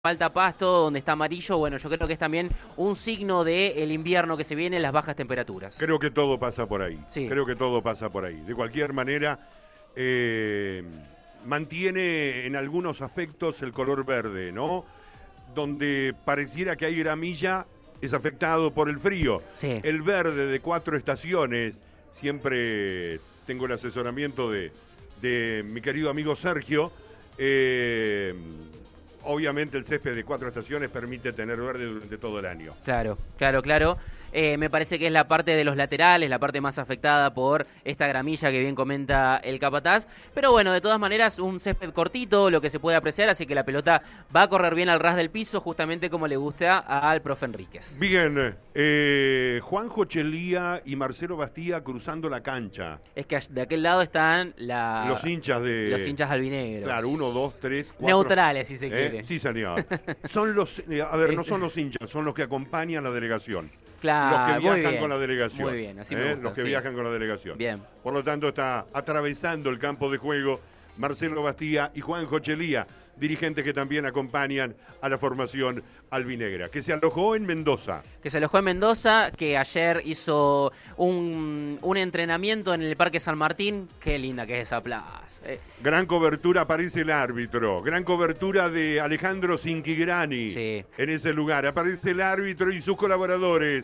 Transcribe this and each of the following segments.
falta pasto, donde está amarillo, bueno, yo creo que es también un signo del invierno que se viene, las bajas temperaturas. Creo que todo pasa por ahí. Sí. Creo que todo pasa por ahí. De cualquier manera, mantiene en algunos aspectos el color verde, ¿no? Donde pareciera que hay gramilla, es afectado por el frío. Sí. El verde de 4 estaciones, siempre tengo el asesoramiento de mi querido amigo Sergio. Obviamente el césped de 4 estaciones permite tener verde durante todo el año. Claro. Me parece que es la parte de los laterales, la parte más afectada por esta gramilla que bien comenta el capataz. Pero bueno, de todas maneras, un césped cortito, lo que se puede apreciar, así que la pelota va a correr bien al ras del piso, justamente como le gusta al profe Enríquez. Bien, Juanjo Chelía y Marcelo Bastía cruzando la cancha. Es que de aquel lado están los hinchas albinegros. Claro, 1, 2, 3, 4. Neutrales, si se quiere. Sí, señor. Son los, a ver, no son los hinchas, son los que acompañan la delegación. Claro, los que viajan con la delegación. Muy bien, así me gusta, los que viajan con la delegación. Bien. Por lo tanto, está atravesando el campo de juego Marcelo Bastía y Juanjo Chelía, dirigentes que también acompañan a la formación albinegra, que se alojó en Mendoza. Que ayer hizo un entrenamiento en el Parque San Martín. Qué linda que es esa plaza. Gran cobertura, aparece el árbitro. Gran cobertura de Alejandro Cinquigrani. Sí. En ese lugar. Aparece el árbitro y sus colaboradores.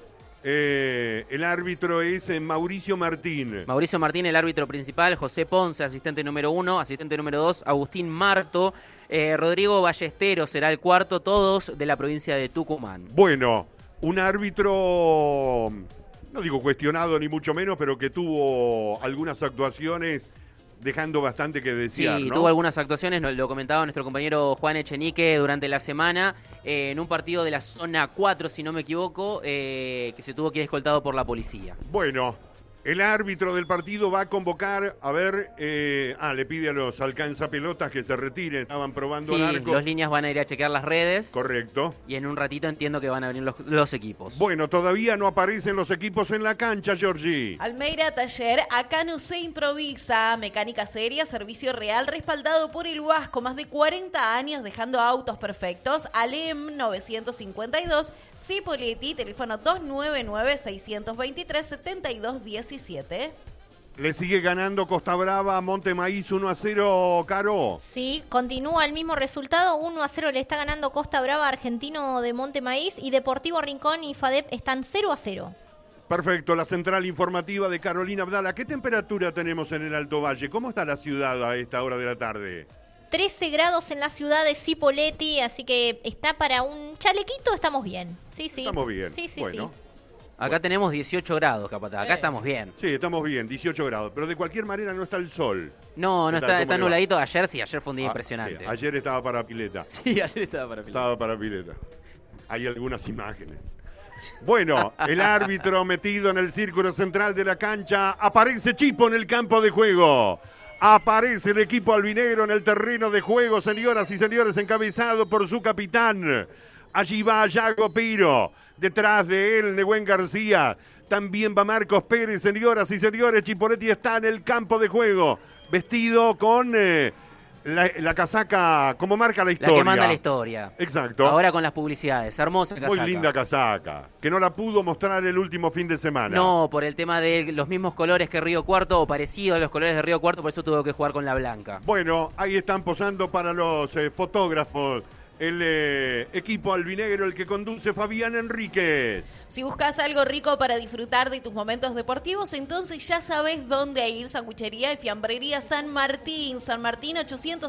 El árbitro es Mauricio Martín. Mauricio Martín, el árbitro principal. José Ponce, asistente número 1. Asistente número 2, Agustín Marto. Rodrigo Ballesteros será el cuarto. Todos de la provincia de Tucumán. Bueno, un árbitro, no digo cuestionado ni mucho menos, pero que tuvo algunas actuaciones dejando bastante que desear, Sí, ¿no? tuvo algunas actuaciones, lo comentaba nuestro compañero Juan Echenique durante la semana, en un partido de la zona 4, si no me equivoco, que se tuvo que ir escoltado por la policía. Bueno, el árbitro del partido va a convocar, a ver, le pide a los alcanzapelotas que se retiren, estaban probando el arco. Los líneas van a ir a chequear las redes. Correcto. Y en un ratito entiendo que van a venir los equipos. Bueno, todavía no aparecen los equipos en la cancha, Georgie. Almeida Taller, acá no se improvisa. Mecánica seria, servicio real, respaldado por el Huasco. Más de 40 años dejando autos perfectos. Alem 952, Cipolletti, teléfono 299-623-7217. Le sigue ganando Costa Brava a Monte Maíz 1-0, Caro. Sí, continúa el mismo resultado, 1-0 le está ganando Costa Brava, Argentino de Monte Maíz, y Deportivo Rincón y FADEP están 0-0. Perfecto, la central informativa de Carolina Abdala. ¿Qué temperatura tenemos en el Alto Valle? ¿Cómo está la ciudad a esta hora de la tarde? 13 grados en la ciudad de Cipolletti, así que está para un chalequito, estamos bien. Sí. Estamos bien. Sí. Bueno. Acá tenemos 18 grados, capataz. Acá estamos bien. Sí, estamos bien, 18 grados. Pero de cualquier manera no está el sol. No está ¿Cómo le nubladito. Ayer fue un día impresionante. Sí, ayer estaba para pileta. Sí, ayer estaba para pileta. Estaba para pileta. Hay algunas imágenes. Bueno, el árbitro metido en el círculo central de la cancha. Aparece Chipo en el campo de juego. Aparece el equipo albinegro en el terreno de juego, señoras y señores, encabezado por su capitán. Allí va Yago Piro. Detrás de él, Nehuen García. También va Marcos Pérez, señoras y señores. Chipolletti está en el campo de juego, vestido con la casaca, como marca la historia. La que manda la historia. Exacto. Ahora con las publicidades. Hermosa casaca. Muy linda casaca, que no la pudo mostrar el último fin de semana. No, por el tema de los mismos colores que Río Cuarto, o parecido a los colores de Río Cuarto, por eso tuvo que jugar con la blanca. Bueno, ahí están posando para los fotógrafos. El equipo albinegro, el que conduce Fabián Enríquez. Si buscas algo rico para disfrutar de tus momentos deportivos, entonces ya sabes dónde ir. Sanguchería y Fiambrería San Martín. San Martín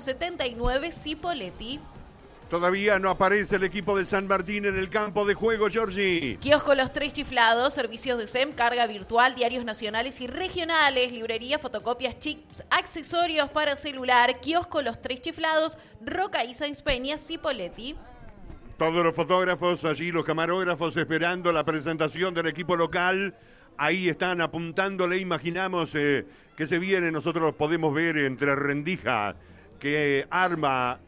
879, Cipolletti. Todavía no aparece el equipo de San Martín en el campo de juego, Georgie. Kiosco Los Tres Chiflados, servicios de SEM, carga virtual, diarios nacionales y regionales, librería, fotocopias, chips, accesorios para celular. Kiosco Los Tres Chiflados, Roca y Sáenz Peña, Cipolletti. Todos los fotógrafos allí, los camarógrafos esperando la presentación del equipo local. Ahí están apuntándole, imaginamos que se viene, nosotros podemos ver entre rendijas que arma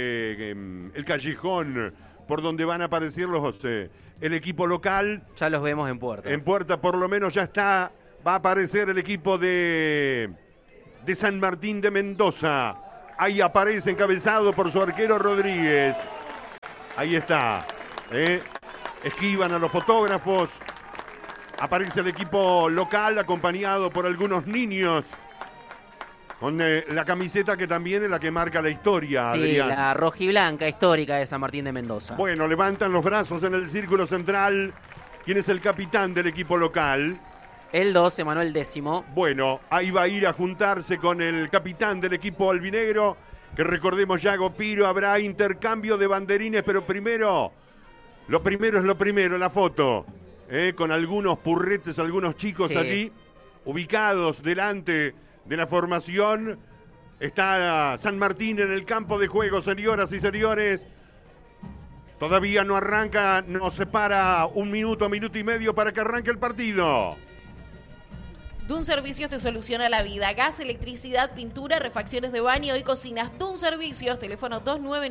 el callejón por donde van a aparecer el equipo local. Ya los vemos en puerta. En puerta por lo menos ya está, va a aparecer el equipo de San Martín de Mendoza. Ahí aparece encabezado por su arquero Rodríguez. Ahí está. Esquivan a los fotógrafos. Aparece el equipo local acompañado por algunos niños. Con la camiseta que también es la que marca la historia, Sí, Adrián. la rojiblanca histórica de San Martín de Mendoza. Bueno, levantan los brazos en el círculo central. ¿Quién es el capitán del equipo local? El 12, Manuel Décimo. Bueno, ahí va a ir a juntarse con el capitán del equipo albinegro, que recordemos, Yago Piro. Habrá intercambio de banderines, pero primero, lo primero es lo primero, la foto. Con algunos purretes, algunos chicos Sí. allí, ubicados delante de la formación. Está San Martín en el campo de juego, señoras y señores. Todavía no arranca, nos separa un minuto, minuto y medio para que arranque el partido. Dun Servicios te soluciona la vida. Gas, electricidad, pintura, refacciones de baño y cocinas. Dun Servicios, teléfono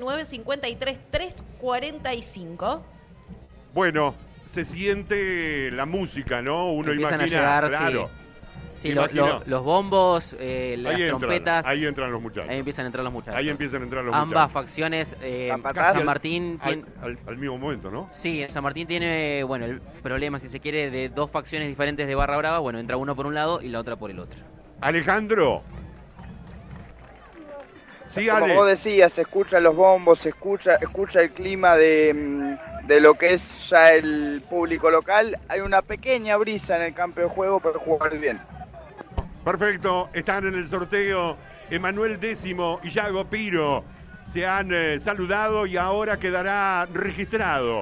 299-53-345. Bueno, se siente la música, ¿no? Uno Empiezan imagina, a llegar, claro. Sí, Imagino. los bombos, las trompetas. Ahí entran los muchachos. Ahí empiezan a entrar los muchachos. Ahí empiezan a entrar los Ambas muchachos. facciones. Capataz. San Martín tiene... Al mismo momento, ¿no? Sí, San Martín tiene, bueno, el problema, si se quiere, de dos facciones diferentes de Barra Brava. Bueno, entra uno por un lado y la otra por el otro. Alejandro. Sí, Como Ale. vos decías, se escuchan los bombos, se escucha el clima de lo que es ya el público local. Hay una pequeña brisa en el campo de juego, pero jugar bien. Perfecto, están en el sorteo Emanuel Décimo y Yago Piro. Se han saludado y ahora quedará registrado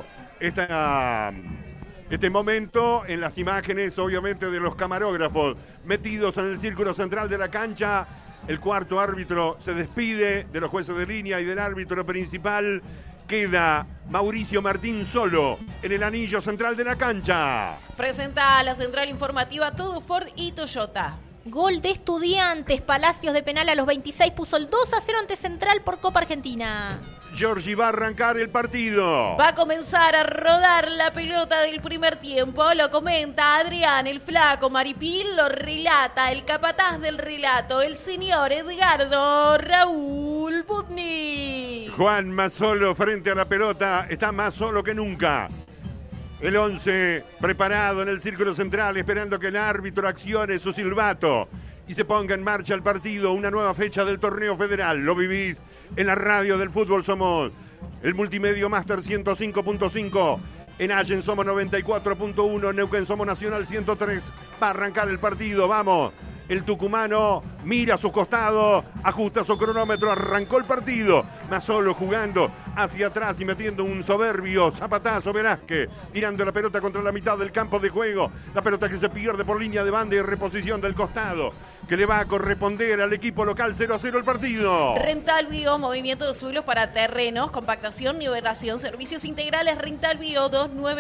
este momento en las imágenes, obviamente, de los camarógrafos metidos en el círculo central de la cancha. El cuarto árbitro se despide de los jueces de línea y del árbitro principal. Queda Mauricio Martín solo en el anillo central de la cancha. Presenta a la central informativa todo Ford y Toyota. Gol de Estudiantes. Palacios de penal a los 26 puso el 2-0 ante Central por Copa Argentina. Giorgi va a arrancar el partido. Va a comenzar a rodar la pelota del primer tiempo. Lo comenta Adrián, el flaco Maripil. Lo relata el capataz del relato, el señor Edgardo Raúl Butni. Juan más solo frente a la pelota. Está más solo que nunca. El 11 preparado en el círculo central, esperando que el árbitro accione su silbato y se ponga en marcha el partido. Una nueva fecha del torneo federal. Lo vivís en la radio del fútbol. Somos el Multimedio Master 105.5. En Allen somos 94.1. Neuquén somos Nacional 103. Va a arrancar el partido. Vamos. El tucumano mira a su costado, ajusta su cronómetro, arrancó el partido. Más solo jugando hacia atrás y metiendo un soberbio zapatazo Velázquez, tirando la pelota contra la mitad del campo de juego. La pelota que se pierde por línea de banda y reposición del costado, que le va a corresponder al equipo local. 0-0 el partido. Rental Bio, movimiento de suelos para terrenos, compactación, nivelación, servicios integrales. Rental Bio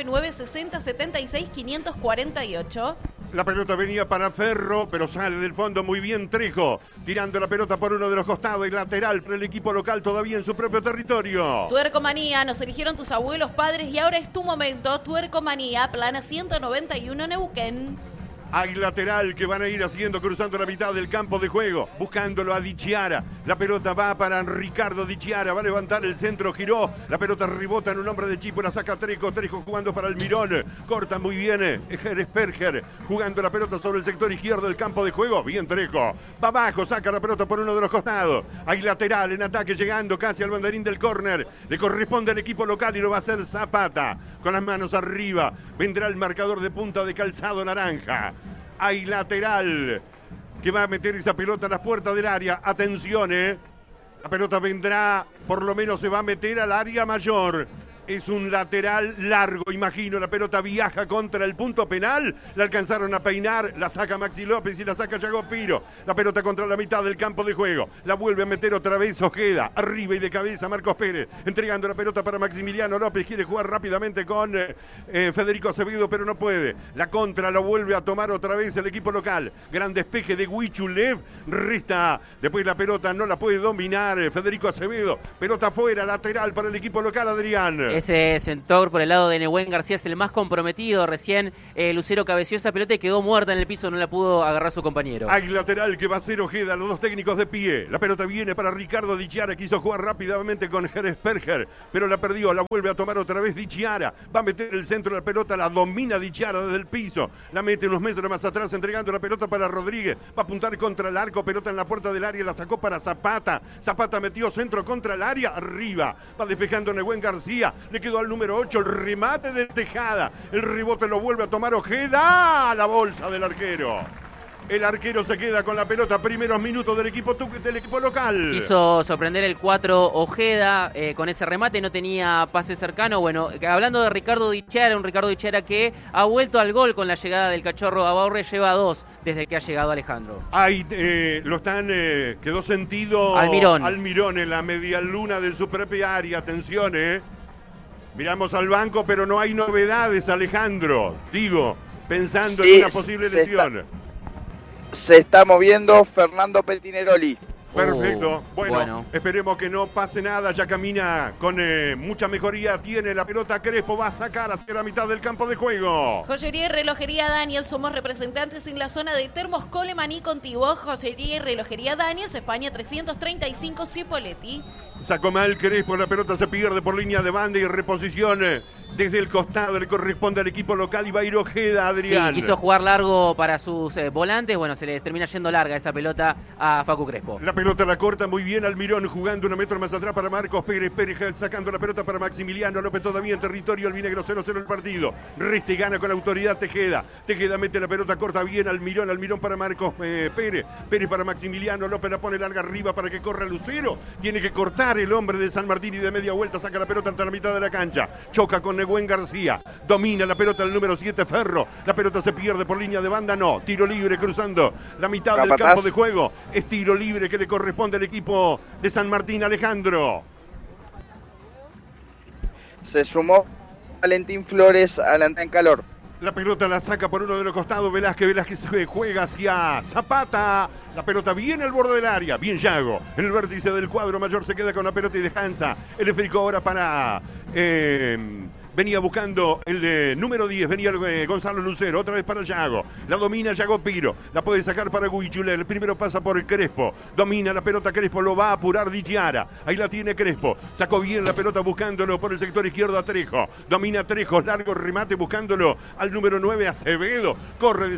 299-6076-548. La pelota venía para Ferro, pero sale del fondo muy bien Trejo, tirando la pelota por uno de los costados y lateral para el equipo local todavía en su propio territorio. Tuercomanía, nos eligieron tus abuelos, padres y ahora es tu momento. Tuercomanía, plana 191 Neuquén. Hay lateral que van a ir haciendo, cruzando la mitad del campo de juego, buscándolo a Di Chiara. La pelota va para Ricardo Di Chiara, va a levantar el centro, giró. La pelota rebota en un hombre de Chipo, la saca Trejo, Trejo jugando para el Mirón. Corta muy bien Sperger, jugando la pelota sobre el sector izquierdo del campo de juego. Bien Trejo, va abajo, saca la pelota por uno de los costados. Hay lateral en ataque llegando casi al banderín del córner. Le corresponde al equipo local y lo va a hacer Zapata. Con las manos arriba, vendrá el marcador de punta de calzado naranja. Hay lateral que va a meter esa pelota a las puertas del área. Atención, la pelota vendrá, por lo menos se va a meter al área mayor. Es un lateral largo, imagino. La pelota viaja contra el punto penal. La alcanzaron a peinar. La saca Maxi López y la saca Yago Piro. La pelota contra la mitad del campo de juego. La vuelve a meter otra vez Ojeda. Arriba y de cabeza Marcos Pérez. Entregando la pelota para Maximiliano López. Quiere jugar rápidamente con Federico Acevedo, pero no puede. La contra la vuelve a tomar otra vez el equipo local. Gran despeje de Huichulev. Resta. Después la pelota no la puede dominar Federico Acevedo. Pelota afuera, lateral para el equipo local, Adrián. Ese sector por el lado de Nehuen García es el más comprometido. Recién Lucero cabeció esa pelota y quedó muerta en el piso, no la pudo agarrar su compañero. Hay lateral que va a ser Ojeda, los dos técnicos de pie. La pelota viene para Ricardo Di Chiara, quiso jugar rápidamente con Heresperger, pero la perdió, la vuelve a tomar otra vez Di Chiara. Va a meter el centro de la pelota, la domina Di Chiara desde el piso. La mete unos metros más atrás, entregando la pelota para Rodríguez. Va a apuntar contra el arco, pelota en la puerta del área, la sacó para Zapata. Zapata metió centro contra el área, arriba. Va despejando Nehuen García, le quedó al número 8, el remate de Tejada. El rebote lo vuelve a tomar Ojeda, la bolsa del arquero. El arquero se queda con la pelota, primeros minutos del equipo local. Quiso sorprender el 4 Ojeda con ese remate, no tenía pase cercano. Bueno, hablando de Ricardo Di Chiara, un Ricardo Di Chiara que ha vuelto al gol con la llegada del Cachorro Abaurre, lleva 2 desde que ha llegado Alejandro. Ahí quedó sentido Almirón en la media luna de su propia área, atención, Miramos al banco, pero no hay novedades, Alejandro. Digo, pensando en una posible lesión. Se está moviendo Fernando Petineroli. Perfecto. Bueno, esperemos que no pase nada. Ya camina con mucha mejoría. Tiene la pelota Crespo. Va a sacar hacia la mitad del campo de juego. Joyería y relojería Daniel. Somos representantes en la zona de Termos, Coleman y Contigo. Joyería y relojería Daniel. España 335 Cipolletti. Sacó mal Crespo. La pelota se pierde por línea de banda y reposición. Desde el costado le corresponde al equipo local y va a ir Ojeda, Adrián. Sí, quiso jugar largo para sus volantes. Bueno, se les termina yendo larga esa pelota a Facu Crespo. La pelota la corta muy bien Almirón, jugando 1 metro más atrás para Marcos Pérez. Pérez sacando la pelota para Maximiliano López, todavía en territorio albinegro, 0-0 el partido. Reste gana con autoridad Tejeda. Tejeda mete la pelota corta bien Almirón. Almirón para Marcos Pérez. Pérez para Maximiliano López, la pone larga arriba para que corra Lucero. Tiene que cortar el hombre de San Martín y de media vuelta saca la pelota hasta la mitad de la cancha. Choca con Nehuen García. Domina la pelota el número 7 Ferro. La pelota se pierde por línea de banda, no. Tiro libre cruzando la mitad del campo de juego. Es tiro libre que le corresponde al equipo de San Martín, Alejandro. Se sumó Valentín Flores a la entrada en calor. La pelota la saca por uno de los costados Velázquez juega hacia Zapata. La pelota viene al borde del área. Bien Yago. En el vértice del cuadro mayor se queda con la pelota y descansa. El esférico ahora para... venía buscando el número 10, venía Gonzalo Lucero, otra vez para Yago. La domina Yago Piro, la puede sacar para Guichulé. El primero pasa por Crespo. Domina la pelota Crespo, lo va a apurar Di Chiara. Ahí la tiene Crespo. Sacó bien la pelota buscándolo por el sector izquierdo a Trejo. Domina Trejo, largo remate buscándolo al número 9 Acevedo. Corre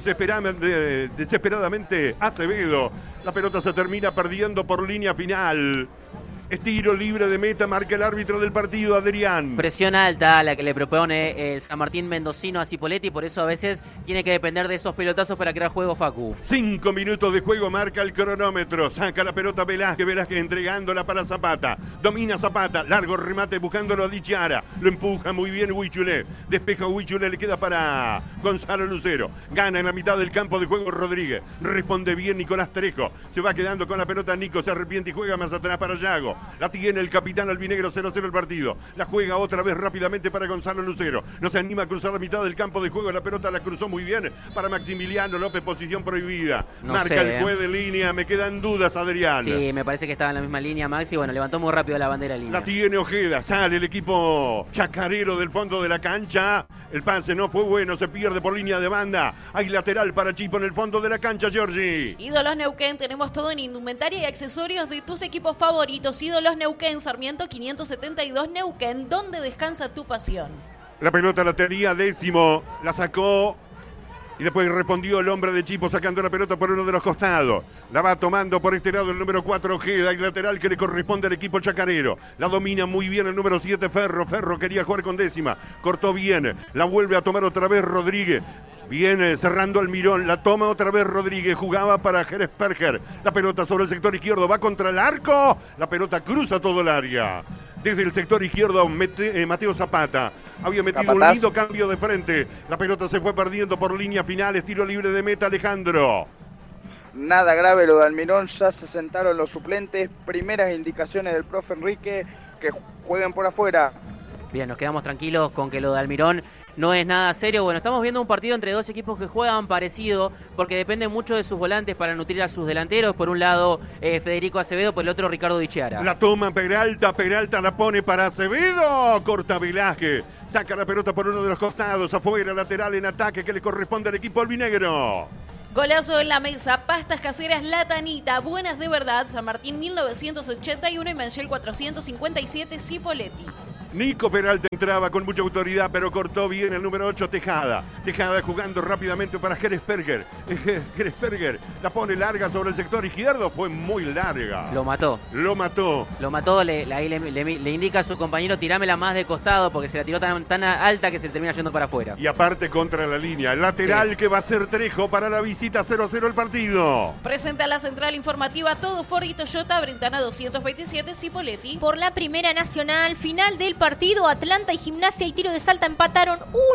desesperadamente Acevedo. La pelota se termina perdiendo por línea final. Es tiro libre de meta, marca el árbitro del partido, Adrián. Presión alta la que le propone el San Martín mendocino a Cipolletti, por eso a veces tiene que depender de esos pelotazos para crear juego Facu. 5 minutos de juego, marca el cronómetro. Saca la pelota Velázquez entregándola para Zapata. Domina Zapata, largo remate buscándolo a Di Chiara. Lo empuja muy bien Huichulé. Despeja Huichulé, le queda para Gonzalo Lucero. Gana en la mitad del campo de juego Rodríguez. Responde bien Nicolás Trejo. Se va quedando con la pelota Nico, se arrepiente y juega más atrás para Yago. La tiene el capitán albinegro, 0-0 el partido. La juega otra vez rápidamente para Gonzalo Lucero. No se anima a cruzar la mitad del campo de juego. La pelota la cruzó muy bien para Maximiliano López, posición prohibida. Marca el juez de línea. Me quedan dudas, Adrián. Sí, me parece que estaba en la misma línea Maxi. Bueno, levantó muy rápido la bandera de línea. La tiene Ojeda. Sale el equipo chacarero del fondo de la cancha. El pase no fue bueno. Se pierde por línea de banda. Hay lateral para Chipo en el fondo de la cancha, Giorgi. Ídolos Neuquén. Tenemos todo en indumentaria y accesorios de tus equipos favoritos. Ídolos Neuquén, Sarmiento 572 Neuquén. ¿Dónde descansa tu pasión? La pelota la tenía Décimo. La sacó. Y después respondió el hombre de Chipo sacando la pelota por uno de los costados. La va tomando por este lado el número 4 Ojeda, el lateral que le corresponde al equipo chacarero. La domina muy bien el número 7 Ferro. Ferro quería jugar con Décima. Cortó bien. La vuelve a tomar otra vez Rodríguez. Viene cerrando Almirón, la toma otra vez Rodríguez, jugaba para Heresperger. La pelota sobre el sector izquierdo, va contra el arco. La pelota cruza todo el área. Desde el sector izquierdo, Mateo Zapata. Había metido un lindo cambio de frente. La pelota se fue perdiendo por línea final. Tiro libre de meta, Alejandro. Nada grave lo de Almirón, ya se sentaron los suplentes. Primeras indicaciones del profe Enrique, que jueguen por afuera. Bien, nos quedamos tranquilos con que lo de Almirón no es nada serio. Bueno, estamos viendo un partido entre dos equipos que juegan parecido porque depende mucho de sus volantes para nutrir a sus delanteros. Por un lado, Federico Acevedo, por el otro, Ricardo Dichiara. La toma Peralta la pone para Acevedo. Corta Velázquez. Saca la pelota por uno de los costados. Afuera, lateral en ataque que le corresponde al equipo albinegro. Golazo en la mesa, pastas caseras La Tanita, buenas de verdad, San Martín 1981 y Manchel 457, Cipolletti. Nico Peralta entraba con mucha autoridad, pero cortó bien el número 8, Tejada. Tejada jugando rápidamente para Geresperger. Geresperger la pone larga sobre el sector izquierdo, fue muy larga. Lo mató, ahí le indica a su compañero, tirámela más de costado, porque se la tiró tan alta que se termina yendo para afuera. Y aparte contra la línea, el lateral que va a ser Trejo para la visita, 0-0 el partido. Presenta la central informativa Todo Ford y Toyota, Brentana 227, Cipolletti. Por la Primera Nacional, final del partido, Atlanta y Gimnasia y Tiro de Salta empataron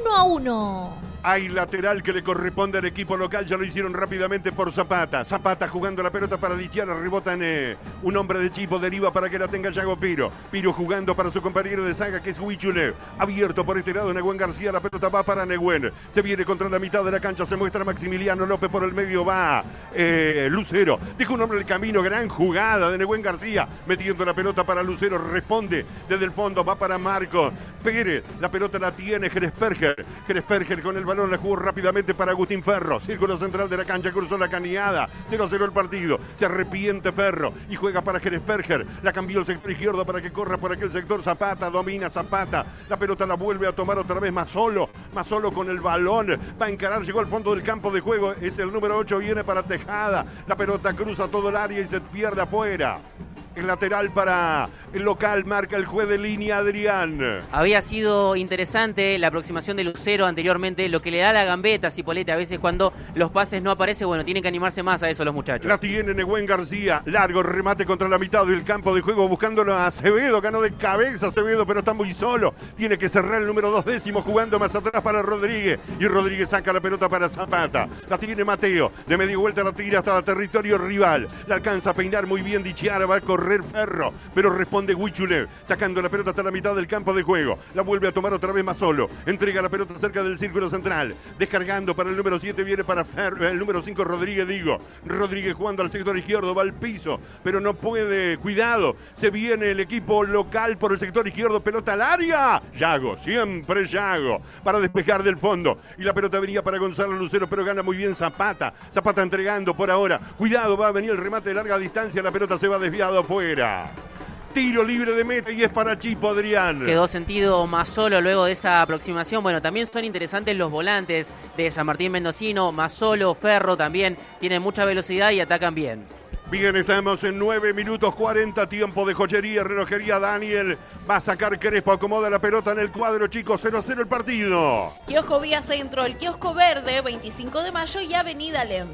1-1. Hay lateral que le corresponde al equipo local, ya lo hicieron rápidamente por Zapata. Zapata jugando la pelota para Dichiara, rebota en un hombre de Chipo, deriva para que la tenga Yago Piro. Piro jugando para su compañero de saga que es Huichulev. Abierto por este lado Nehuen García, la pelota va para Nehuen. Se viene contra la mitad de la cancha, se muestra Maximiliano López por el medio, va Lucero. Deja un hombre en el camino, gran jugada de Nehuen García, metiendo la pelota para Lucero, responde desde el fondo, va para Marco Pérez. La pelota la tiene Geresperger. Geresperger con el balón la jugó rápidamente para Agustín Ferro. Círculo central de la cancha, cruzó la cañada. 0-0 el partido. Se arrepiente Ferro y juega para Geresperger. La cambió el sector izquierdo para que corra por aquel sector. Zapata domina Zapata. La pelota la vuelve a tomar otra vez más solo con el balón. Va a encarar, llegó al fondo del campo de juego. Es el número 8, viene para Tejada. La pelota cruza todo el área y se pierde afuera. El lateral para el local, marca el juez de línea, Adrián. Había sido interesante la aproximación de Lucero anteriormente, lo que le da la gambeta a Cipolletti a veces cuando los pases no aparecen. Bueno, tienen que animarse más a eso los muchachos. La tiene Nehuen García, largo remate contra la mitad del campo de juego, buscándolo a Acevedo, ganó de cabeza Acevedo, pero está muy solo. Tiene que cerrar el número 2 décimo, jugando más atrás para Rodríguez. Y Rodríguez saca la pelota para Zapata. La tiene Mateo, de media vuelta la tira hasta el territorio rival. La alcanza a peinar muy bien Dichiara, va a correr Ferro, pero responde Huichulev, sacando la pelota hasta la mitad del campo de juego. La vuelve a tomar otra vez más solo. Entrega la pelota cerca del círculo central. Descargando para el número 7, viene para Ferro, el número 5, Rodríguez, Rodríguez jugando al sector izquierdo, va al piso, pero no puede. Cuidado, se viene el equipo local por el sector izquierdo, pelota al área. Yago, siempre Yago, para despejar del fondo. Y la pelota venía para Gonzalo Lucero, pero gana muy bien Zapata. Zapata entregando por ahora. Cuidado, va a venir el remate de larga distancia. La pelota se va desviado afuera. Tiro libre de meta y es para Chipo, Adrián. Quedó sentido más solo luego de esa aproximación. Bueno, también son interesantes los volantes de San Martín Mendocino. Más solo, Ferro también tienen mucha velocidad y atacan bien. Bien, estamos en 9 minutos 40, tiempo de joyería, relojería. Daniel va a sacar Crespo, acomoda la pelota en el cuadro, chicos, 0-0 el partido. Kiosco Vía Centro, el kiosco verde, 25 de mayo y Avenida Lem.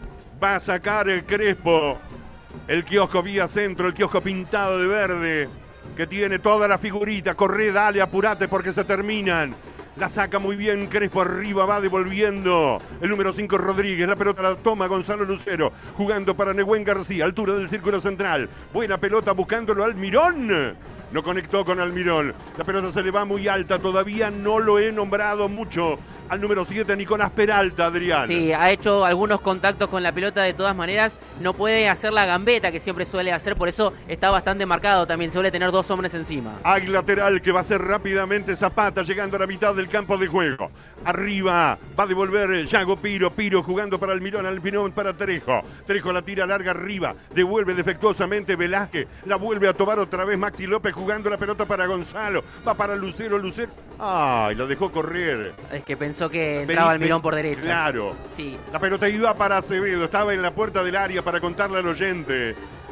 Va a sacar el Crespo. El kiosco Vía Centro, el kiosco pintado de verde, que tiene toda la figurita. Corre, dale, apurate porque se terminan. La saca muy bien Crespo, arriba va devolviendo el número 5 Rodríguez. La pelota la toma Gonzalo Lucero, jugando para Nehuen García, altura del círculo central. Buena pelota buscándolo Almirón. No conectó con Almirón. La pelota se le va muy alta, todavía no lo he nombrado mucho al número 7, Nicolás Peralta, Adrián. Sí, ha hecho algunos contactos con la pelota, de todas maneras no puede hacer la gambeta que siempre suele hacer, por eso está bastante marcado también, suele tener dos hombres encima. Hay lateral que va a ser rápidamente Zapata, llegando a la mitad del campo de juego. Arriba va a devolver Yago Piro, Piro jugando para Almirón para Trejo. Trejo la tira larga arriba, devuelve defectuosamente Velázquez, la vuelve a tomar otra vez Maxi López jugando la pelota para Gonzalo, va para Lucero, ¡ay! La dejó correr. Es que pensó que entraba Almirón por derecha. Claro. Sí. La pelota iba para Acevedo, estaba en la puerta del área para contarle al oyente.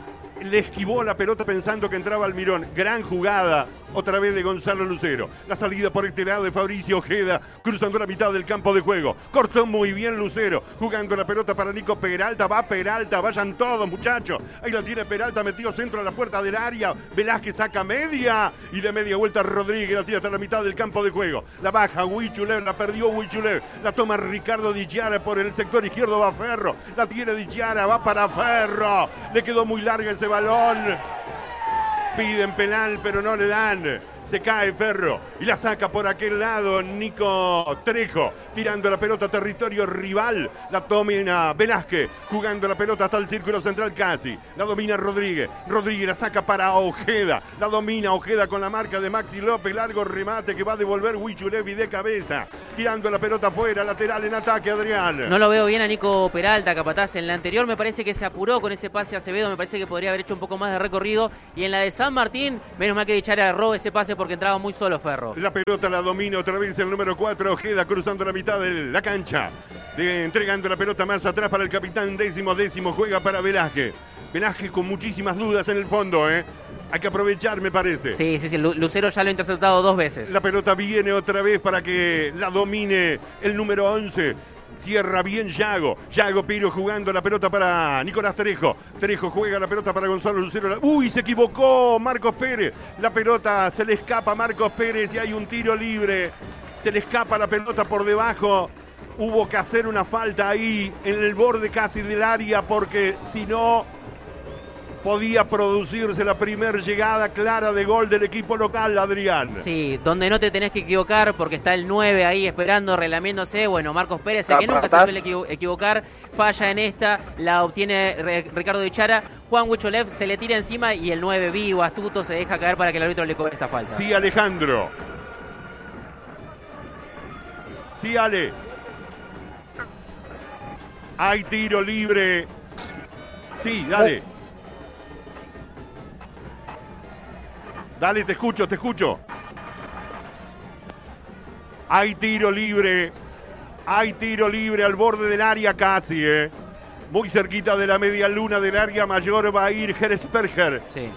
Le esquivó la pelota pensando que entraba Almirón. Gran jugada, otra vez de Gonzalo Lucero. La salida por este lado de Fabricio Ojeda, cruzando la mitad del campo de juego. Cortó muy bien Lucero, jugando la pelota para Nico Peralta. Va Peralta, vayan todos, muchachos. Ahí la tiene Peralta, metido centro a la puerta del área. Velázquez saca media, y de media vuelta Rodríguez, la tira hasta la mitad del campo de juego. La baja Huichulev, la perdió Huichulev. La toma Ricardo Dichiara por el sector izquierdo, va Ferro. La tiene Dichiara, va para Ferro. Le quedó muy larga ese balón. Piden penal, pero no le dan. Se cae Ferro y la saca por aquel lado Nico Trejo, tirando la pelota a territorio rival. La domina Velázquez, jugando la pelota hasta el círculo central casi. La domina Rodríguez. Rodríguez la saca para Ojeda. La domina Ojeda con la marca de Maxi López. Largo remate que va a devolver Huichulevi de cabeza. Tirando la pelota afuera, lateral en ataque, Adrián. No lo veo bien a Nico Peralta, capataz. En la anterior me parece que se apuró con ese pase a Acevedo. Me parece que podría haber hecho un poco más de recorrido. Y en la de San Martín, menos mal que Dichara erró ese pase porque entraba muy solo Ferro. La pelota la domina otra vez el número 4, Ojeda, cruzando la mitad de la cancha. Entregando la pelota más atrás para el capitán décimo. Juega para Velázquez. Velázquez con muchísimas dudas en el fondo, ¿eh? Hay que aprovechar, me parece. Sí. Lucero ya lo ha interceptado 2 veces. La pelota viene otra vez para que la domine el número 11. Cierra bien Yago. Yago Piro jugando la pelota para Nicolás Trejo. Trejo juega la pelota para Gonzalo Lucero. ¡Uy! Se equivocó Marcos Pérez. La pelota se le escapa a Marcos Pérez y hay un tiro libre. Se le escapa la pelota por debajo. Hubo que hacer una falta ahí en el borde casi del área porque si no podía producirse la primera llegada clara de gol del equipo local, Adrián. Sí, donde no te tenés que equivocar porque está el 9 ahí esperando, relamiéndose. Bueno, Marcos Pérez, el que nunca se suele equivocar, falla en esta, la obtiene Ricardo Dichara. Juan Huichulev se le tira encima y el 9 vivo, astuto, se deja caer para que el árbitro le cobre esta falta. Sí, Alejandro. Sí, Ale. Hay tiro libre. Sí, dale. Dale, te escucho. Hay tiro libre al borde del área casi, muy cerquita de la media luna del área mayor va a ir Gersperger. Sí.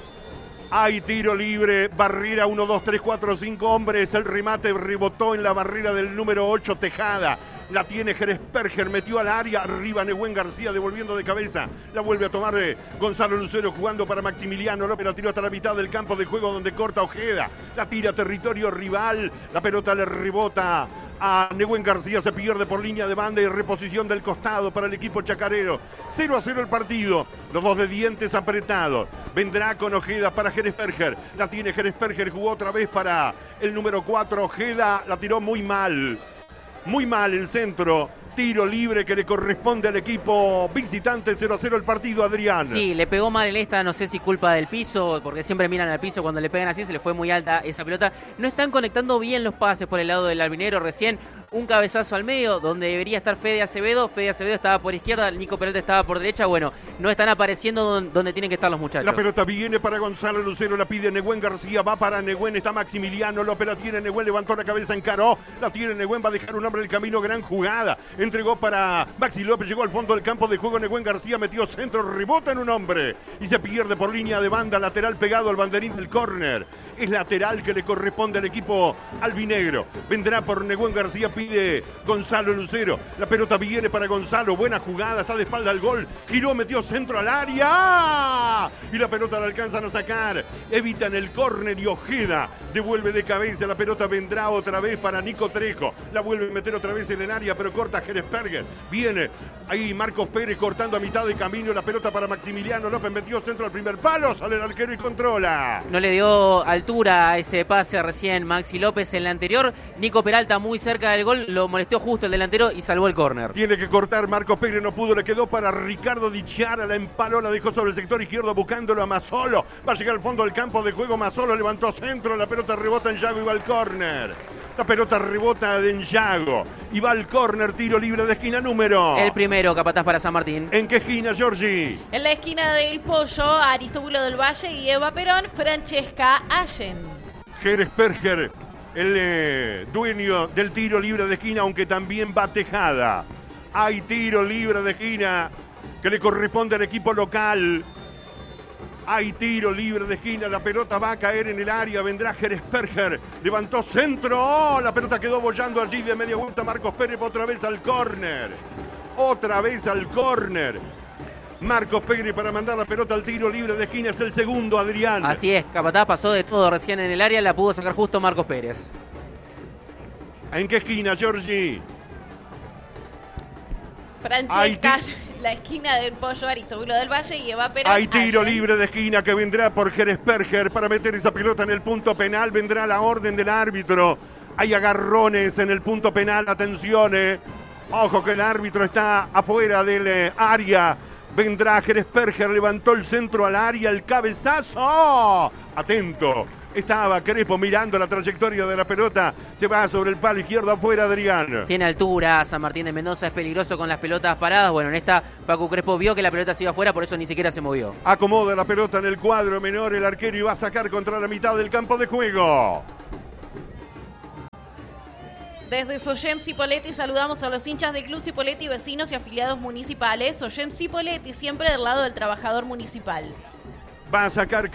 Hay tiro libre, barrera 1, 2, 3, 4, 5 hombres, el remate rebotó en la barrera del número 8, Tejada. La tiene Gersperger, metió al área, arriba Nehuen García devolviendo de cabeza. La vuelve a tomar Gonzalo Lucero jugando para Maximiliano López. La tiró hasta la mitad del campo de juego donde corta Ojeda. La tira a territorio rival. La pelota le rebota a Nehuen García, se pierde por línea de banda y reposición del costado para el equipo chacarero. 0-0 el partido. Los dos de dientes apretados. Vendrá con Ojeda para Gersperger. La tiene Gersperger, jugó otra vez para el número 4. Ojeda la tiró muy mal. Muy mal el centro. Tiro libre que le corresponde al equipo visitante. 0-0 el partido, Adrián. Sí, le pegó mal en esta, no sé si culpa del piso, porque siempre miran al piso cuando le pegan así, se le fue muy alta esa pelota. No están conectando bien los pases por el lado del albinero. Recién un cabezazo al medio, donde debería estar Fede Acevedo. Fede Acevedo estaba por izquierda, Nico Peralta estaba por derecha. Bueno, no están apareciendo donde tienen que estar los muchachos. La pelota viene para Gonzalo Lucero, la pide Nehuen García, va para Nehuen, está Maximiliano López, la tiene Nehuen, levantó la cabeza, encaró, la tiene Nehuen, va a dejar un hombre en el camino, gran jugada. Entregó para Maxi López, llegó al fondo del campo de juego, Nehuen García metió centro, rebota en un hombre y se pierde por línea de banda, lateral pegado al banderín del córner. Es lateral que le corresponde al equipo albinegro. Vendrá por Nehuen García, pide Gonzalo Lucero. La pelota viene para Gonzalo, buena jugada, está de espalda al gol. Giró, metió centro al área. Y la pelota la alcanzan a sacar. Evitan el córner y Ojeda devuelve de cabeza. La pelota vendrá otra vez para Nico Trejo. La vuelve a meter otra vez en el área, pero corta Gersperger. Viene ahí Marcos Pérez cortando a mitad de camino. La pelota para Maximiliano López, metió centro al primer palo. Sale el arquero y controla. No le dio altura a ese pase recién Maxi López en la anterior. Nico Peralta muy cerca del gol, lo molestó justo el delantero y salvó el córner. Tiene que cortar Marcos Pérez, no pudo, le quedó para Ricardo Dichara, la empaló, la dejó sobre el sector izquierdo buscándolo a Mazzolo. Va a llegar al fondo del campo de juego, Mazzolo levantó centro, la pelota rebota en Yago y va al córner. La pelota rebota en Yago y va al córner, tiro libre de esquina número. El primero, capataz para San Martín. ¿En qué esquina, Giorgi? En la esquina del Pollo, Aristóbulo del Valle y Eva Perón, Francesca Allen. Gersperger, el dueño del tiro libre de esquina, aunque también va Tejada. Hay tiro libre de esquina que le corresponde al equipo local. Hay tiro libre de esquina, la pelota va a caer en el área, vendrá Gersperger, levantó centro, ¡oh! La pelota quedó bollando allí de media vuelta, Marcos Pérez otra vez al córner. Otra vez al córner. Marcos Pérez para mandar la pelota al tiro libre de esquina, es el segundo, Adrián. Así es, capataz pasó de todo recién en el área, la pudo sacar justo Marcos Pérez. ¿En qué esquina, Giorgi? Francesca, la esquina del Pollo, Aristóbulo del Valle y Eva Perón. Hay tiro Allen. libre de esquina que vendrá por Geresperger para meter esa pelota en el punto penal. Vendrá la orden del árbitro. Hay agarrones en el punto penal. Atención, Ojo que el árbitro está afuera del área. Vendrá Geresperger, levantó el centro al área, el cabezazo. Atento. Estaba Crespo mirando la trayectoria de la pelota. Se va sobre el palo izquierdo afuera, Adrián. Tiene altura, San Martín de Mendoza es peligroso con las pelotas paradas. Bueno, en esta Paco Crespo vio que la pelota se iba afuera, por eso ni siquiera se movió. Acomoda la pelota en el cuadro menor el arquero y va a sacar contra la mitad del campo de juego. Desde Soyem Cipolletti saludamos a los hinchas del Club Cipolletti, vecinos y afiliados municipales. Soyem Cipolletti, siempre del lado del trabajador municipal. Va a sacar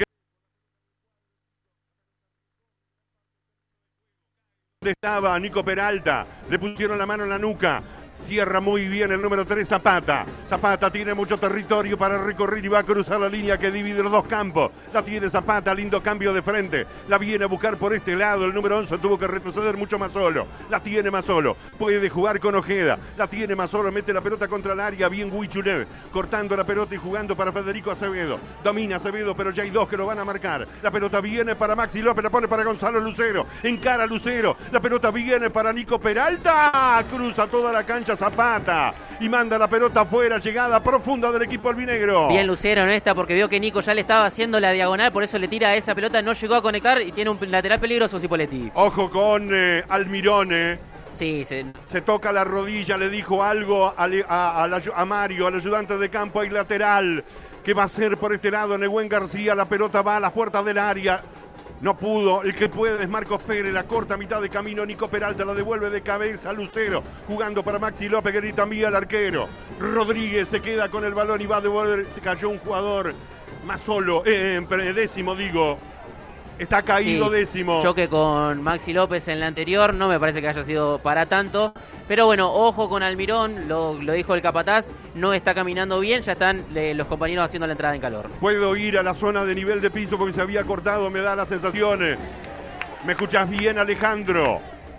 estaba Nico Peralta, le pusieron la mano en la nuca. Cierra muy bien el número 3, Zapata. Zapata tiene mucho territorio para recorrer y va a cruzar la línea que divide los dos campos. La tiene Zapata, lindo cambio de frente. La viene a buscar por este lado. El número 11 tuvo que retroceder mucho más solo. La tiene más solo. Puede jugar con Ojeda. La tiene más solo. Mete la pelota contra el área. Bien Huichulev. Cortando la pelota y jugando para Federico Acevedo. Domina Acevedo, pero ya hay dos que lo van a marcar. La pelota viene para Maxi López. La pone para Gonzalo Lucero. Encara Lucero. La pelota viene para Nico Peralta. Cruza toda la cancha Zapata y manda la pelota afuera, llegada profunda del equipo albinegro. Bien Lucero en esta porque vio que Nico ya le estaba haciendo la diagonal, por eso le tira esa pelota, no llegó a conectar y tiene un lateral peligroso Cipolletti. Ojo con Almirón, Sí, se toca la rodilla, le dijo algo a Mario, al ayudante de campo, hay lateral que va a ser por este lado Nehuen García, la pelota va a las puertas del área. No pudo, el que puede es Marcos Pérez, la corta a mitad de camino, Nico Peralta la devuelve de cabeza a Lucero, jugando para Maxi López, que grita mía al arquero. Rodríguez se queda con el balón y va a devolver, se cayó un jugador más solo, décimo digo, está caído sí, décimo. Choque con Maxi López en la anterior, no me parece que haya sido para tanto, pero bueno, ojo con Almirón, lo dijo el capataz, no está caminando bien, ya están los compañeros haciendo la entrada en calor. Puedo ir a la zona de nivel de piso porque se había cortado, me da las sensaciones. ¿Me escuchás bien, Alejandro?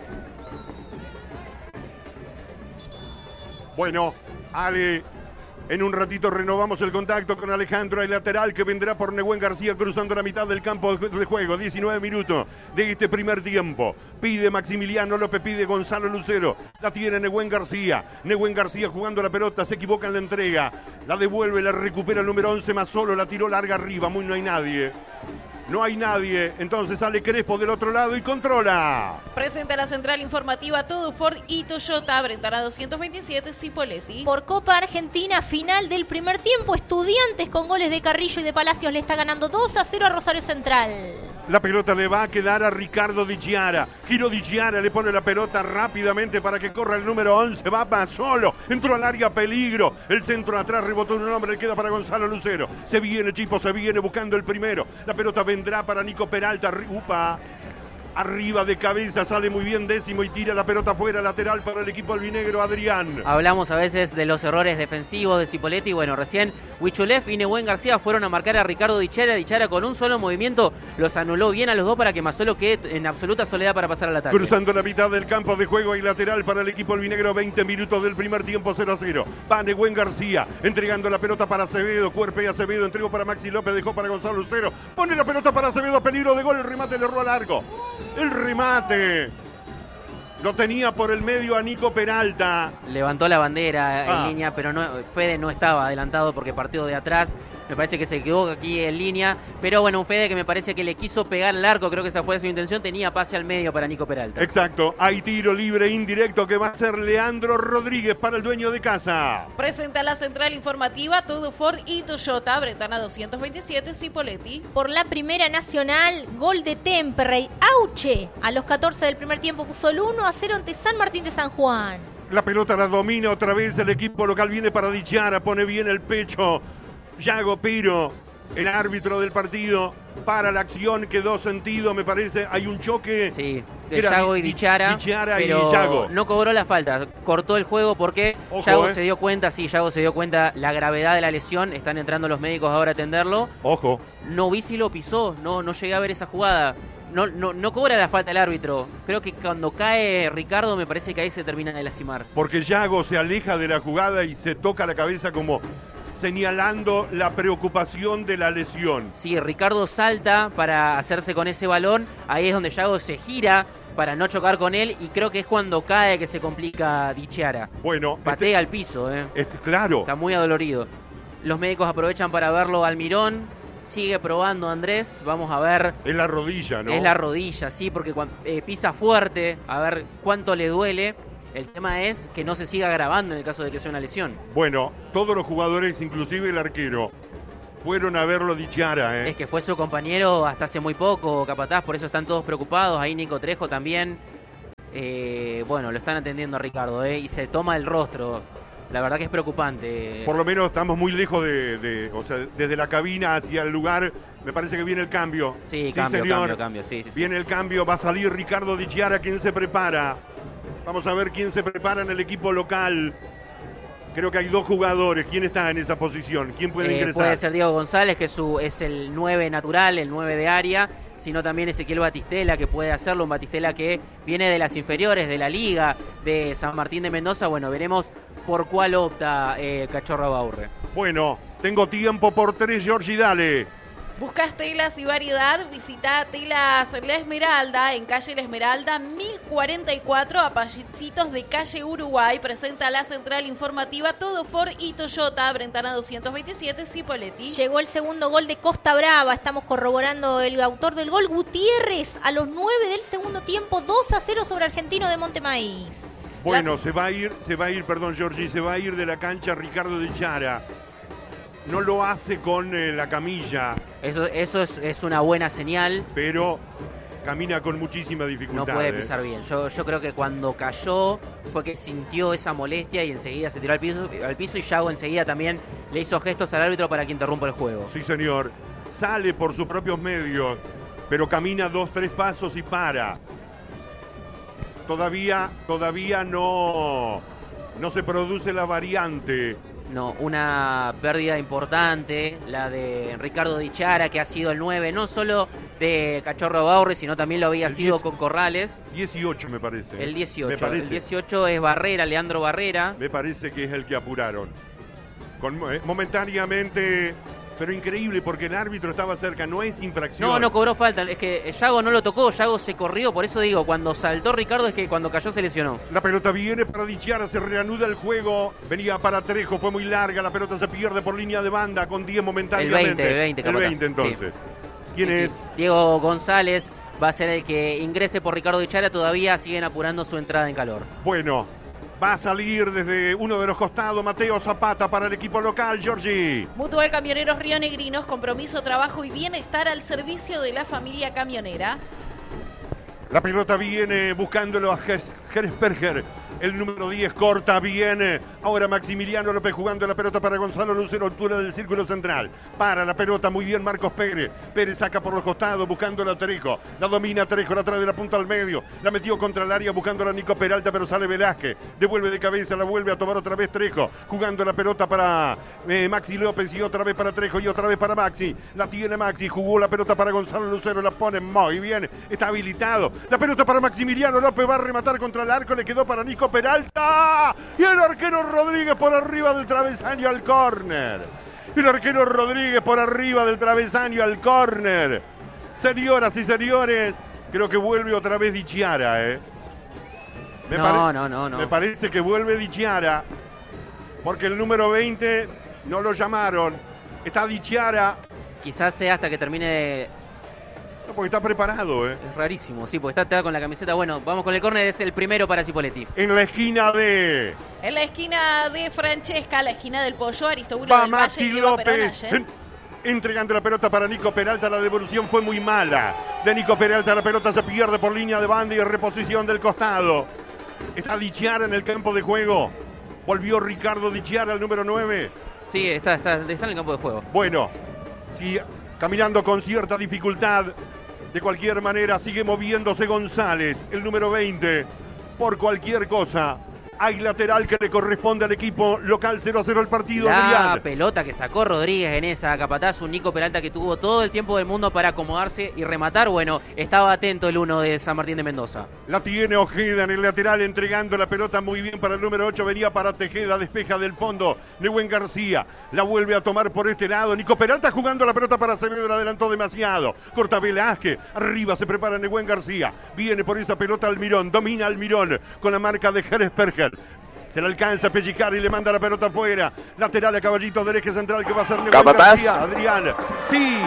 Bueno, Ale, en un ratito renovamos el contacto con Alejandro, el lateral que vendrá por Nehuen García cruzando la mitad del campo de juego. 19 minutos de este primer tiempo. Pide Maximiliano López, pide Gonzalo Lucero. La tiene Nehuen García. Nehuen García jugando la pelota, se equivoca en la entrega. La devuelve, la recupera el número 11 más solo, la tiró larga arriba, muy no hay nadie. No hay nadie, entonces sale Crespo del otro lado y controla. Presenta la central informativa todo Ford y Toyota, Brentana 227, Cipolletti. Por Copa Argentina, final del primer tiempo, Estudiantes con goles de Carrillo y de Palacios le está ganando 2-0 a Rosario Central. La pelota le va a quedar a Ricardo Di Chiara. Giro Di Chiara le pone la pelota rápidamente para que corra el número 11. Va más solo. Entró al área, peligro. El centro atrás rebotó un hombre. Le queda para Gonzalo Lucero. Se viene, Chipo, se viene buscando el primero. La pelota vendrá para Nico Peralta. Upa. Arriba de cabeza, sale muy bien décimo y tira la pelota fuera, lateral para el equipo albinegro, Adrián. Hablamos a veces de los errores defensivos de Cipolletti. Bueno, recién Huichulev y Nehuen García fueron a marcar a Ricardo Di Chiara. Di Chiara con un solo movimiento los anuló bien a los dos para que Mazzolo quede en absoluta soledad para pasar al ataque. Cruzando la mitad del campo de juego y lateral para el equipo albinegro, 20 minutos del primer tiempo, 0-0. Va Nehuen García, entregando la pelota para Acevedo, cuerpea Acevedo, entregó para Maxi López, dejó para Gonzalo Lucero, pone la pelota para Acevedo, peligro de gol, el remate le erró al arco. El remate lo tenía por el medio a Nico Peralta. Levantó la bandera en línea, pero Fede no estaba adelantado porque partió de atrás. Me parece que se quedó aquí en línea. Pero bueno, un Fede que me parece que le quiso pegar el arco. Creo que esa fue su intención. Tenía pase al medio para Nico Peralta. Exacto. Hay tiro libre indirecto que va a ser Leandro Rodríguez para el dueño de casa. Presenta la central informativa todo Ford y Toyota, Brentana 227, Cipolletti. Por la Primera Nacional, gol de Temperley. Auche a los 14 del primer tiempo puso el 1-0 ante San Martín de San Juan. La pelota la domina otra vez el equipo local, viene para Di Chiara, pone bien el pecho Yago Piro, el árbitro del partido, para la acción, quedó sentido, me parece, hay un choque. Sí, de Yago y Di Chiara, pero y Yago no cobró la falta, cortó el juego porque Yago se dio cuenta, Yago se dio cuenta la gravedad de la lesión, están entrando los médicos ahora a atenderlo. Ojo. No vi si lo pisó, no llegué a ver esa jugada. no cobra la falta el árbitro. Creo que cuando cae Ricardo me parece que ahí se termina de lastimar. Porque Yago se aleja de la jugada y se toca la cabeza como señalando la preocupación de la lesión. Sí, Ricardo salta para hacerse con ese balón. Ahí es donde Yago se gira para no chocar con él. Y creo que es cuando cae que se complica Di Chiara. Bueno, Patea al piso, claro. Está muy adolorido. Los médicos aprovechan para verlo al mirón. Sigue probando Andrés. Vamos a ver. Es la rodilla, ¿no? Es la rodilla, sí, porque cuando pisa fuerte, a ver cuánto le duele. El tema es que no se siga agravando en el caso de que sea una lesión. Bueno, todos los jugadores, inclusive el arquero, fueron a verlo Di Chiara, Es que fue su compañero hasta hace muy poco, capataz, por eso están todos preocupados. Ahí Nico Trejo también. Bueno, lo están atendiendo a Ricardo, y se toma el rostro. La verdad que es preocupante. Por lo menos estamos muy lejos o sea, desde la cabina hacia el lugar. Me parece que viene el cambio. Sí, cambio. Sí. Viene el cambio, va a salir Ricardo Di Chiara. ¿Quién se prepara? Vamos a ver quién se prepara en el equipo local. Creo que hay 2 jugadores. ¿Quién está en esa posición? ¿Quién puede ingresar? Puede ser Diego González, que es el 9 natural, el 9 de área. Sino también Ezequiel Batistela, que puede hacerlo. Un Batistela que viene de las inferiores, de la Liga, de San Martín de Mendoza. Bueno, veremos por cuál opta Cachorro Baurre. Bueno, tengo tiempo por 3, Giorgi, dale. ¿Buscas telas y variedad? Visita Telas La Esmeralda, en calle La Esmeralda, 1044, a pasitos de calle Uruguay. Presenta la central informativa Todo Ford y Toyota, Brentana 227, Cipolletti. Llegó el segundo gol de Costa Brava. Estamos corroborando el autor del gol, Gutiérrez, a los 9 del segundo tiempo, 2-0 sobre Argentino de Montemaíz. Bueno, se va a ir, perdón, Giorgi, se va a ir de la cancha Ricardo Di Chiara. No lo hace con la camilla. Eso es una buena señal. Pero camina con muchísima dificultad. No puede pisar bien. Yo creo que cuando cayó fue que sintió esa molestia y enseguida se tiró al piso y Yago enseguida también le hizo gestos al árbitro para que interrumpa el juego. Sí, señor. Sale por sus propios medios, pero camina 2-3 pasos y para. Todavía no se produce la variante. No, una pérdida importante, la de Ricardo Di Chiara, que ha sido el 9, no solo de Cachorro Baurre, sino también lo había sido con Corrales. 18 me parece. El 18. Me parece. El 18 es Barrera, Leandro Barrera. Me parece que es el que apuraron. Momentáneamente, pero increíble porque el árbitro estaba cerca, no es infracción. No cobró falta, es que Yago no lo tocó, Yago se corrió, por eso digo, cuando saltó Ricardo es que cuando cayó se lesionó. La pelota viene para Di Chiara, se reanuda el juego, venía para Trejo, fue muy larga, la pelota se pierde por línea de banda con 10 momentáneamente. El 20 entonces. Sí. ¿Quién es? Sí. Diego González va a ser el que ingrese por Ricardo Di Chiara, todavía siguen apurando su entrada en calor. Bueno, va a salir desde uno de los costados Mateo Zapata para el equipo local, Giorgi. Mutual Camioneros Río Negrinos, compromiso, trabajo y bienestar al servicio de la familia camionera. La pelota viene buscándolo a Gersperger. El número 10 corta bien. Ahora Maximiliano López jugando la pelota para Gonzalo Lucero, altura del círculo central. Para la pelota muy bien Marcos Pérez. Pérez saca por los costados buscando a Trejo. La domina Trejo, la trae de la punta al medio. La metió contra el área buscándola a Nico Peralta, pero sale Velázquez. Devuelve de cabeza, la vuelve a tomar otra vez Trejo. Jugando la pelota para Maxi López y otra vez para Trejo y otra vez para Maxi. La tiene Maxi, jugó la pelota para Gonzalo Lucero, la pone muy bien. Está habilitado. La pelota para Maximiliano López, va a rematar contra el arco, le quedó para Nico Peralta y el arquero Rodríguez por arriba del travesaño al córner. El arquero Rodríguez por arriba del travesaño al córner. Señoras y señores, creo que vuelve otra vez Di Chiara, No. Me parece que vuelve Di Chiara porque el número 20 no lo llamaron. Está Di Chiara. Quizás sea hasta que termine. No, porque está preparado, Es rarísimo, sí, porque está con la camiseta. Bueno, vamos con el córner, es el primero para Cipolletti. En la esquina de Francesca, la esquina del Pollo, Aristóbulo va del Maxi Valle, López. Entregando la pelota para Nico Peralta, la devolución fue muy mala. De Nico Peralta la pelota se pierde por línea de banda y reposición del costado. Está Di Chiara en el campo de juego. Volvió Ricardo Di Chiara, el número 9. Sí, está en el campo de juego. Bueno, sí, caminando con cierta dificultad. De cualquier manera sigue moviéndose González, el número 20. Por cualquier cosa Hay lateral que le corresponde al equipo local. 0-0 el partido, La Adrián. pelota que sacó Rodríguez en esa, Capataz, un Nico Peralta que tuvo todo el tiempo del mundo para acomodarse y rematar. Bueno, estaba atento el 1 de San Martín de Mendoza. La tiene Ojeda en el lateral, entregando la pelota muy bien para el número 8. Venía para Tejeda, despeja del fondo. Nehuen García la vuelve a tomar por este lado. Nico Peralta jugando la pelota para Acevedo, la adelantó demasiado. Corta Velázquez, arriba se prepara Nehuen García. Viene por esa pelota Almirón, domina Almirón con la marca de Heresperger. Se le alcanza a pellizcar y le manda la pelota afuera. Lateral a Caballito del eje central que va a ser Nehuen García. Adrián, sí.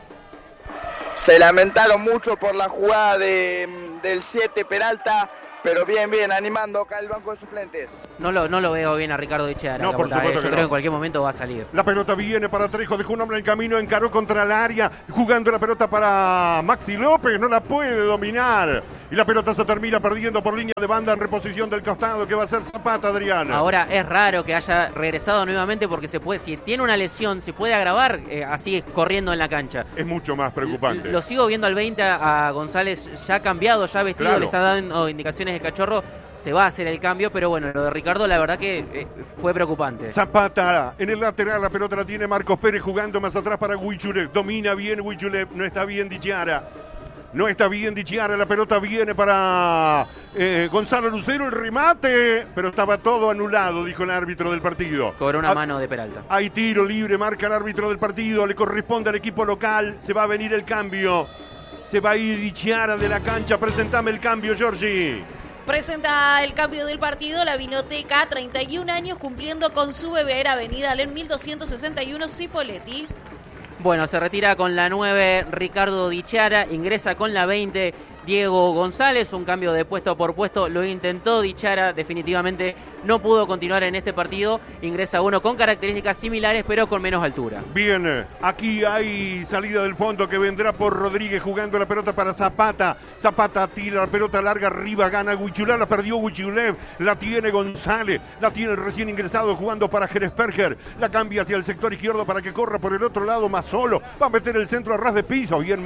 Se lamentaron mucho por la jugada del 7 Peralta, pero bien, animando acá el banco de suplentes. No lo veo bien a Ricardo Di Chiara. No, por supuesto Yo que creo que no. en cualquier momento va a salir. La pelota viene para Trejo, dejó un hombre en camino, encaró contra el área, jugando la pelota para Maxi López, no la puede dominar. Y la pelota se termina perdiendo por línea de banda en reposición del costado, que va a ser Zapata, Adrián. Ahora es raro que haya regresado nuevamente porque si tiene una lesión, se puede agravar así corriendo en la cancha. Es mucho más preocupante. Lo sigo viendo al 20 a González ya cambiado, ya vestido, Claro. le está dando indicaciones de Cachorro. Se va a hacer el cambio, pero bueno, lo de Ricardo la verdad que fue preocupante. Zapata en el lateral, la pelota la tiene Marcos Pérez jugando más atrás para Huichulev. Domina bien Huichulev, no está bien Di Chiara. No está bien Di Chiara, la pelota viene para Gonzalo Lucero, el remate, pero estaba todo anulado, dijo el árbitro del partido. Cobró una mano de Peralta. Hay tiro libre, marca el árbitro del partido, le corresponde al equipo local, se va a venir el cambio. Se va a ir Di Chiara de la cancha, presentame el cambio, Giorgi. Presenta el cambio del partido la Vinoteca, 31 años cumpliendo con su bebé, Avenida Alem 1261, Cipolletti. Bueno, se retira con la 9 Ricardo Di Chiara, ingresa con la 20 Diego González, un cambio de puesto por puesto, lo intentó Di Chiara, definitivamente no pudo continuar en este partido, ingresa uno con características similares pero con menos altura. Bien, aquí hay salida del fondo que vendrá por Rodríguez jugando la pelota para Zapata. Zapata tira la pelota larga arriba, gana Huichulev, la perdió Huichulev, la tiene González, la tiene el recién ingresado jugando para Heresperger, la cambia hacia el sector izquierdo para que corra por el otro lado más solo, va a meter el centro a ras de piso, bien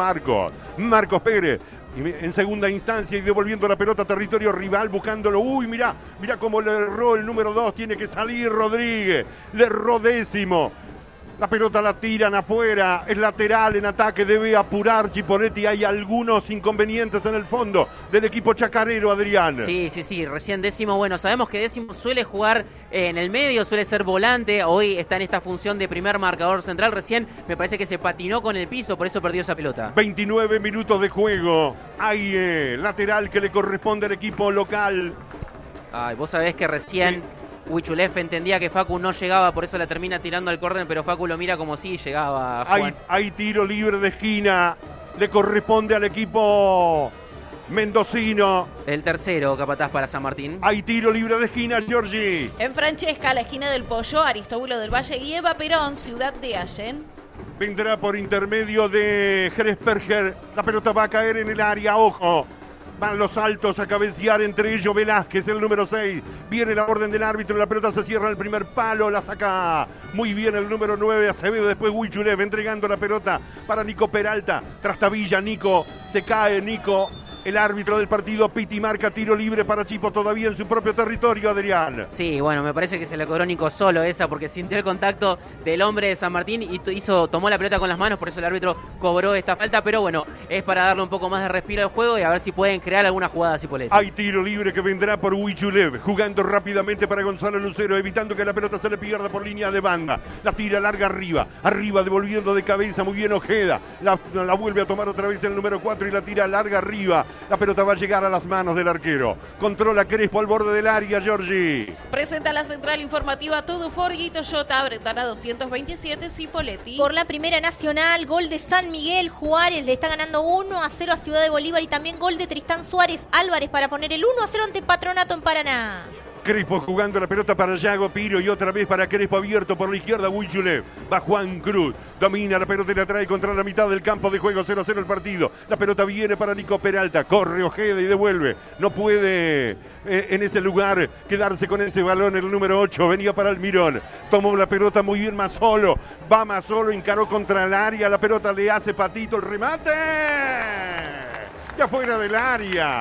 Marcos Pérez. En segunda instancia y devolviendo la pelota a territorio rival, buscándolo. Uy, mirá cómo le erró el número 2. Tiene que salir Rodríguez. Le erró décimo. La pelota la tiran afuera. Es lateral en ataque. Debe apurar Chipoletti. Hay algunos inconvenientes en el fondo del equipo chacarero, Adrián. Sí. Recién décimo. Bueno, sabemos que décimo suele jugar en el medio, suele ser volante. Hoy está en esta función de primer marcador central. Recién me parece que se patinó con el piso, por eso perdió esa pelota. 29 minutos de juego. Hay lateral que le corresponde al equipo local. Ay, vos sabés que recién... Sí. Huichulev entendía que Facu no llegaba, por eso la termina tirando al córner, pero Facu lo mira como si llegaba. Hay tiro libre de esquina, le corresponde al equipo mendocino. El tercero, Capataz, para San Martín. Hay tiro libre de esquina, Giorgi. En Francesca, la esquina del Pollo, Aristóbulo del Valle y Eva Perón, Ciudad de Allen. Vendrá por intermedio de Heresperger, la pelota va a caer en el área, ojo. Van los altos a cabecear, entre ellos Velázquez, el número 6. Viene la orden del árbitro, la pelota se cierra en el primer palo, la saca muy bien el número 9, Acevedo, después Huichulev, entregando la pelota para Nico Peralta. Trastabilla, Nico, se cae Nico. El árbitro del partido Piti marca tiro libre para Chipo todavía en su propio territorio, Adrián. Sí, bueno, me parece que se le cobró Nico solo esa porque sintió el contacto del hombre de San Martín y tomó la pelota con las manos, por eso el árbitro cobró esta falta, pero bueno, es para darle un poco más de respiro al juego y a ver si pueden crear alguna jugada a Cipolletti. Hay tiro libre que vendrá por Huichulev, jugando rápidamente para Gonzalo Lucero, evitando que la pelota se le pierda por línea de banda. La tira larga arriba devolviendo de cabeza, muy bien Ojeda. La vuelve a tomar otra vez el número 4 y la tira larga arriba. La pelota va a llegar a las manos del arquero. Controla Crespo al borde del área, Giorgi. Presenta la central informativa Todo Ford y Toyota, Brentana 227, Cipolletti. Por la Primera Nacional, gol de San Miguel, Juárez le está ganando 1-0 a Ciudad de Bolívar y también gol de Tristán Suárez Álvarez para poner el 1-0 ante Patronato en Paraná. Crespo jugando la pelota para Yago Piro y otra vez para Crespo abierto por la izquierda Huichulev. Va Juan Cruz, domina la pelota y la trae contra la mitad del campo de juego, 0-0 el partido. La pelota viene para Nico Peralta, corre Ojeda y devuelve. No puede en ese lugar quedarse con ese balón el número 8, venía para Almirón. Tomó la pelota muy bien Mazzolo, va Mazzolo, encaró contra el área, la pelota le hace patito, el remate. Ya fuera del área.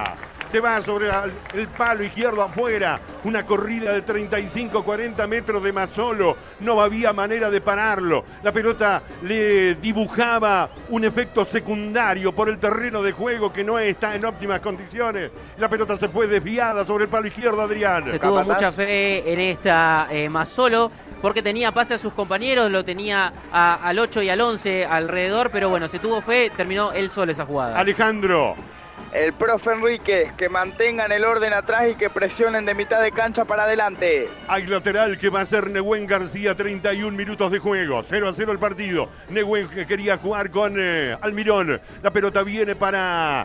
Se va sobre el palo izquierdo afuera. Una corrida de 35-40 metros de Mazzolo. No había manera de pararlo. La pelota le dibujaba un efecto secundario por el terreno de juego que no está en óptimas condiciones. La pelota se fue desviada sobre el palo izquierdo, Adrián. Se tuvo mucha fe en esta Mazzolo, porque tenía pase a sus compañeros, lo tenía al 8 y al 11 alrededor, pero bueno, se tuvo fe, terminó él solo esa jugada. Alejandro. El profe Enrique, que mantengan el orden atrás y que presionen de mitad de cancha para adelante. Hay lateral que va a ser Nehuen García, 31 minutos de juego, 0-0 el partido. Nehuen que quería jugar con Almirón. La pelota viene para...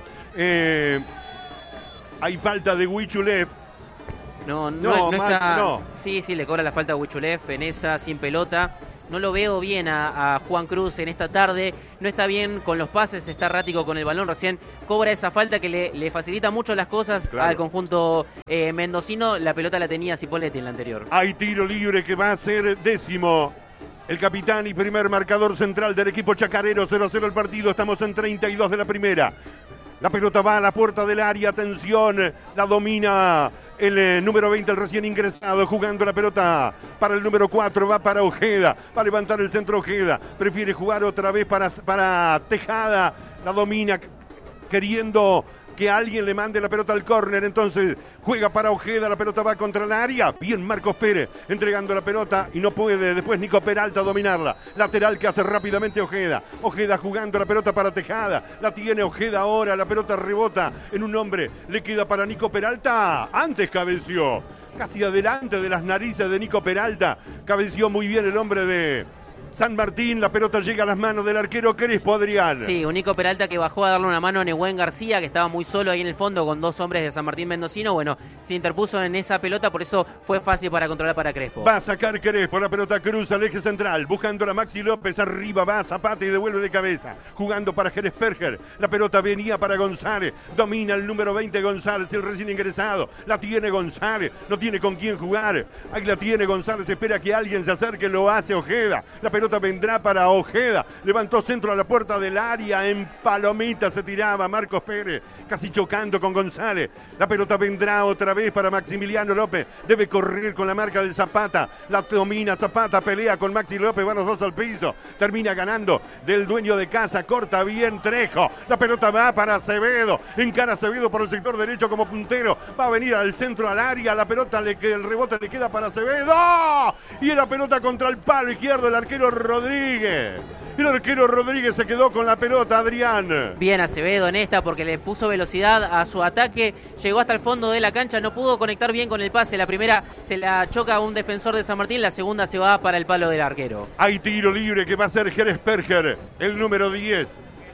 hay falta de Huichulev. No mal, está... no. Sí, le cobra la falta a Huichulev en esa, sin pelota. No lo veo bien a Juan Cruz en esta tarde. No está bien con los pases, está errático con el balón. Recién cobra esa falta que le facilita mucho las cosas al conjunto mendocino. La pelota la tenía Cipolletti en la anterior. Hay tiro libre que va a ser 10º. El capitán y primer marcador central del equipo chacarero. 0-0 el partido. Estamos en 32 de la primera. La pelota va a la puerta del área. Atención. La domina el número 20, el recién ingresado, jugando la pelota para el número 4, va para Ojeda, va a levantar el centro Ojeda, prefiere jugar otra vez para Tejada, la domina queriendo que alguien le mande la pelota al córner, entonces juega para Ojeda, la pelota va contra el área, bien Marcos Pérez entregando la pelota y no puede después Nico Peralta dominarla, lateral que hace rápidamente Ojeda jugando la pelota para Tejada, la tiene Ojeda ahora, la pelota rebota en un hombre, le queda para Nico Peralta, antes cabeció, casi adelante de las narices de Nico Peralta, cabeció muy bien el hombre de San Martín, la pelota llega a las manos del arquero Crespo, Adrián. Sí, un Nico Peralta que bajó a darle una mano a Nehuen García, que estaba muy solo ahí en el fondo con dos hombres de San Martín mendocino. Bueno, se interpuso en esa pelota, por eso fue fácil para controlar para Crespo. Va a sacar Crespo, la pelota cruza al eje central, buscando a Maxi López, arriba va Zapata y devuelve de cabeza, jugando para Jerez Perger, la pelota venía para González, domina el número 20 González, el recién ingresado, la tiene González, no tiene con quién jugar, ahí la tiene González, espera que alguien se acerque, lo hace Ojeda, la pelota vendrá para Ojeda, levantó centro a la puerta del área, en palomita se tiraba Marcos Pérez, casi chocando con González, la pelota vendrá otra vez para Maximiliano López, debe correr con la marca de Zapata, la domina Zapata, pelea con Maxi López, van los dos al piso, termina ganando del dueño de casa, corta bien Trejo, la pelota va para Acevedo, encara Acevedo por el sector derecho como puntero, va a venir al centro al área, la pelota, el rebote le queda para Acevedo, y la pelota contra el palo izquierdo, el arquero Rodríguez. El arquero Rodríguez se quedó con la pelota, Adrián. Bien Acevedo en esta porque le puso velocidad a su ataque, llegó hasta el fondo de la cancha, no pudo conectar bien con el pase, la primera se la choca a un defensor de San Martín, la segunda se va para el palo del arquero. Hay tiro libre que va a ser Jerez Perger, el número 10.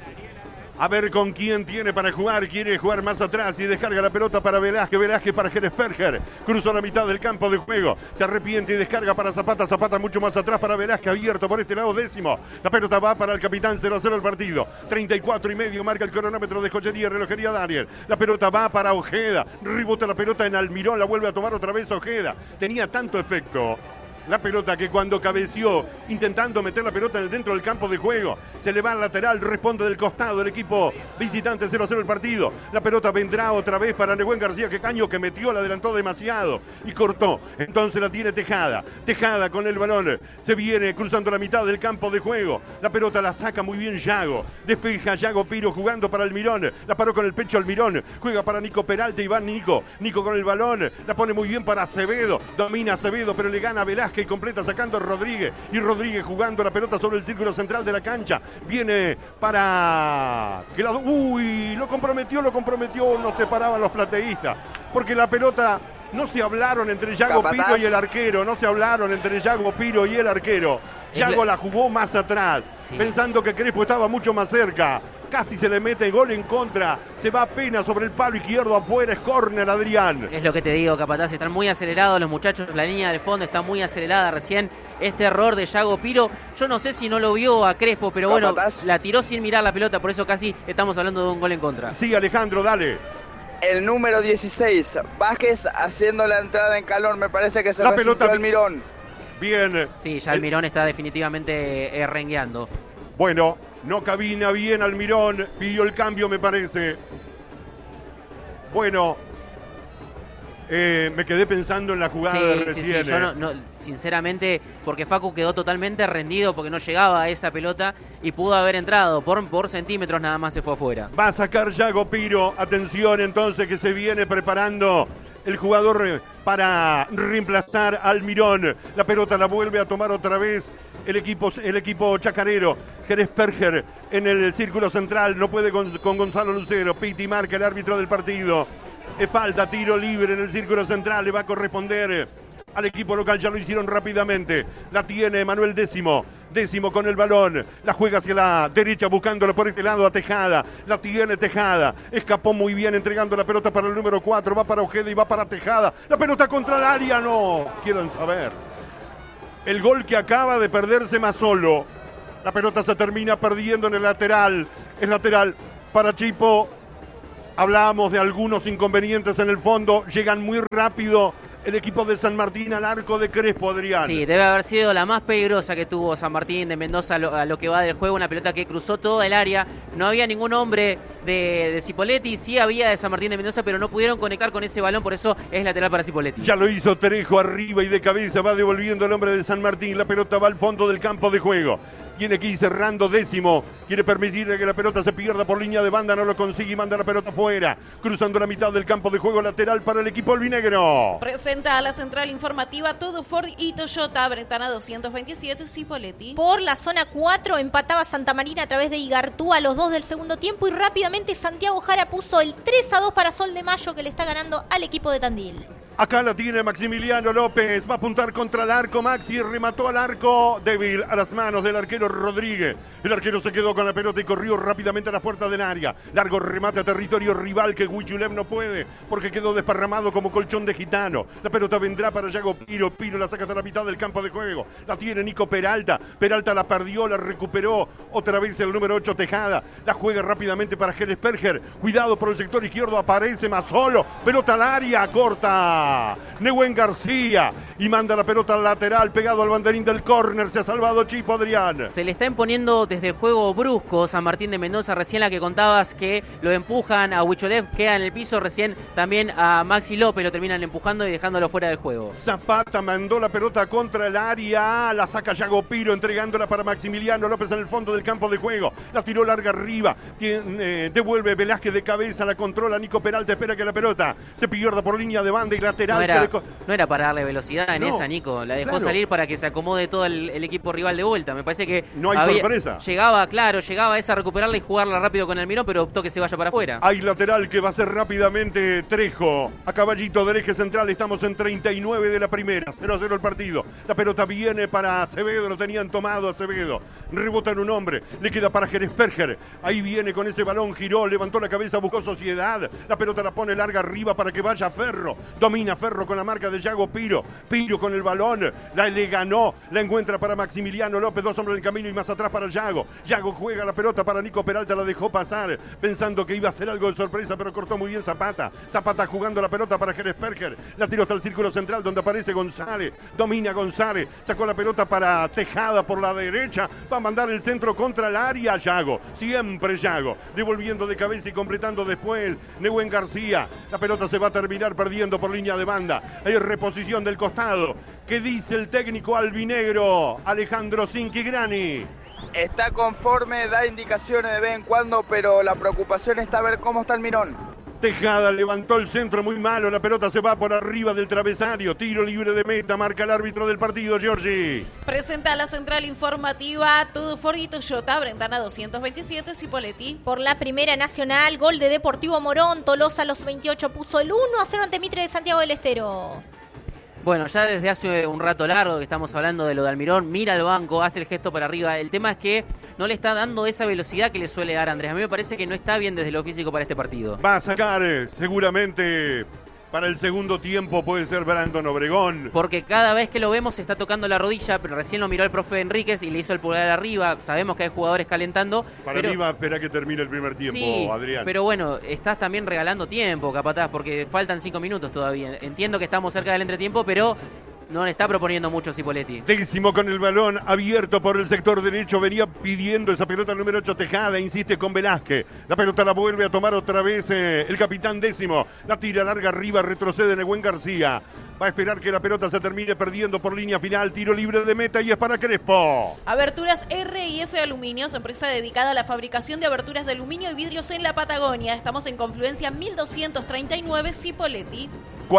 A ver con quién tiene para jugar, quiere jugar más atrás y descarga la pelota para Velázquez para Jerez Perger, cruzó la mitad del campo de juego, se arrepiente y descarga para Zapata mucho más atrás para Velázquez, abierto por este lado 10º, la pelota va para el capitán, 0-0 el partido, 34,5 marca el cronómetro de Joyería, Relojería Daniel, la pelota va para Ojeda, rebota la pelota en Almirón, la vuelve a tomar otra vez Ojeda, tenía tanto efecto la pelota que cuando cabeció intentando meter la pelota dentro del campo de juego, se le va al lateral, responde del costado el equipo visitante, 0-0 el partido, la pelota vendrá otra vez para Nehuen García, que caño que metió, la adelantó demasiado y cortó, entonces la tiene Tejada con el balón, se viene cruzando la mitad del campo de juego, la pelota la saca muy bien Yago, despeja Yago Piro jugando para Almirón, la paró con el pecho Almirón, juega para Nico Peralta y va Nico con el balón, la pone muy bien para Acevedo, domina Acevedo pero le gana Velázquez y completa sacando a Rodríguez, y Rodríguez jugando la pelota sobre el círculo central de la cancha, viene para... lo comprometió, no se paraban los plateístas, porque la pelota... No se hablaron entre Yago Piro y el arquero, Yago la jugó más atrás, sí, pensando que Crespo estaba mucho más cerca. Casi se le mete gol en contra, se va apenas sobre el palo izquierdo afuera, es córner, Adrián. Es lo que te digo, Capataz, están muy acelerados los muchachos, la línea del fondo está muy acelerada recién. Este error de Yago Piro, yo no sé si no lo vio a Crespo, pero bueno, la tiró sin mirar la pelota, por eso casi estamos hablando de un gol en contra. Sí, Alejandro, dale. El número 16, Vázquez haciendo la entrada en calor, me parece que se la pelota Almirón. Bien. Sí, ya Almirón está definitivamente rengueando. Bueno, no cabina bien Almirón, pidió el cambio me parece. Bueno, me quedé pensando en la jugada de recién. Sí. Yo sinceramente, porque Facu quedó totalmente rendido porque no llegaba a esa pelota y pudo haber entrado. Por centímetros nada más se fue afuera. Va a sacar Yago Piro. Atención entonces que se viene preparando el jugador para reemplazar al Mirón. La pelota la vuelve a tomar otra vez el equipo chacarero. Jerez Perger en el círculo central. No puede con Gonzalo Lucero. Piti marca el árbitro del partido. Falta, tiro libre en el círculo central. Le va a corresponder al equipo local. Ya lo hicieron rápidamente. La tiene Manuel Décimo. Décimo con el balón. La juega hacia la derecha buscándolo por este lado a Tejada. La tiene Tejada. Escapó muy bien entregando la pelota para el número 4. Va para Ojeda y va para Tejada. La pelota contra el área. No. Quieren saber. El gol que acaba de perderse Mazzolo. La pelota se termina perdiendo en el lateral. Es lateral para Chipo. Hablábamos de algunos inconvenientes en el fondo. Llegan muy rápido el equipo de San Martín al arco de Crespo, Adrián. Sí, debe haber sido la más peligrosa que tuvo San Martín de Mendoza a lo que va del juego. Una pelota que cruzó toda el área. No había ningún hombre de Cipoletti. Sí había de San Martín de Mendoza, pero no pudieron conectar con ese balón. Por eso es lateral para Cipoletti. Ya lo hizo Trejo arriba y de cabeza. Va devolviendo el hombre de San Martín. La pelota va al fondo del campo de juego. Tiene que ir cerrando Décimo. Quiere permitir que la pelota se pierda por línea de banda. No lo consigue y manda la pelota fuera. Cruzando la mitad del campo de juego lateral para el equipo albinegro. Presenta a la central informativa todo Ford y Toyota. Brentana 227, Cipoletti. Por la zona 4 empataba Santa Marina a través de Igartú a los 2 del segundo tiempo. Y rápidamente Santiago Jara puso el 3-2 para Sol de Mayo, que le está ganando al equipo de Tandil. Acá la tiene Maximiliano López, va a apuntar contra el arco, Maxi remató al arco, débil a las manos del arquero Rodríguez. El arquero se quedó con la pelota y corrió rápidamente a las puertas del área. Largo remate a territorio rival que Huichulev no puede porque quedó desparramado como colchón de gitano. La pelota vendrá para Yago Piro, Piro la saca hasta la mitad del campo de juego. La tiene Nico Peralta, Peralta la perdió, la recuperó, otra vez el número 8 Tejada. La juega rápidamente para Jerez Perger, cuidado por el sector izquierdo, aparece Mazzolo, pelota al área, corta. Nehuen García y manda la pelota al lateral pegado al banderín del córner. Se ha salvado Chipo, Adrián. Se le está imponiendo desde el juego brusco San Martín de Mendoza. Recién la que contabas que lo empujan a Huicholev, queda en el piso. Recién también a Maxi López lo terminan empujando y dejándolo fuera del juego. Zapata mandó la pelota contra el área, la saca Yago Piro entregándola para Maximiliano López en el fondo del campo de juego. La tiró larga arriba, devuelve Velázquez de cabeza, la controla Nico Peralta, espera que la pelota se pierda por línea de banda y lateral. No era para darle velocidad en esa, Nico. La dejó salir para que se acomode todo el equipo rival de vuelta. Me parece que no hay sorpresa. Llegaba esa a recuperarla y jugarla rápido con el Mirón, pero optó que se vaya para afuera. Hay lateral que va a ser rápidamente Trejo. A caballito del eje central, estamos en 39 de la primera. 0-0 el partido. La pelota viene para Acevedo, lo tenían tomado Acevedo. Rebota en un hombre, le queda para Jerez Perger. Ahí viene con ese balón, giró, levantó la cabeza, buscó Sociedad. La pelota la pone larga arriba para que vaya Ferro. Domina Ferro con la marca de Yago Piro. Piro con el balón, le ganó, la encuentra para Maximiliano López, 2 hombres en camino y más atrás para Yago. Yago juega la pelota para Nico Peralta, la dejó pasar, pensando que iba a ser algo de sorpresa, pero cortó muy bien Zapata. Zapata jugando la pelota para Jerez Perger, la tiró hasta el círculo central donde aparece González, domina González, sacó la pelota para Tejada por la derecha, va a mandar el centro contra el área. Yago, siempre Yago, devolviendo de cabeza y completando después Nehuen García. La pelota se va a terminar perdiendo por línea de banda. Hay reposición del costado. ¿Qué dice el técnico albinegro Alejandro Cinquigrani? Está conforme, da indicaciones de vez en cuando, pero la preocupación está a ver cómo está el Mirón. Tejada levantó el centro muy malo, la pelota se va por arriba del travesario, tiro libre de meta, marca el árbitro del partido, Giorgi. Presenta la central informativa todo Ford y Toyota, Brentana 227, Cipoletti. Por la Primera Nacional, gol de Deportivo Morón, Tolosa a los 28 puso el 1-0 ante Mitre de Santiago del Estero. Bueno, ya desde hace un rato largo que estamos hablando de lo de Almirón, mira al banco, hace el gesto para arriba. El tema es que no le está dando esa velocidad que le suele dar Andrés. A mí me parece que no está bien desde lo físico para este partido. Va a sacar seguramente para el segundo tiempo, puede ser Brandon Obregón. Porque cada vez que lo vemos se está tocando la rodilla, pero recién lo miró el profe Enríquez y le hizo el pulgar arriba. Sabemos que hay jugadores calentando. Para mí va a esperar que termine el primer tiempo, sí, Adrián. Pero bueno, estás también regalando tiempo, Capataz, porque faltan 5 minutos todavía. Entiendo que estamos cerca del entretiempo, pero no le está proponiendo mucho Cipoletti. Décimo con el balón abierto por el sector derecho. Venía pidiendo esa pelota el número 8 Tejada. Insiste con Velázquez. La pelota la vuelve a tomar otra vez el capitán Décimo. La tira larga arriba. Retrocede Nehuen García. Va a esperar que la pelota se termine perdiendo por línea final. Tiro libre de meta y es para Crespo. Aberturas R&F Aluminios, empresa dedicada a la fabricación de aberturas de aluminio y vidrios en la Patagonia. Estamos en Confluencia 1239, Cipoletti.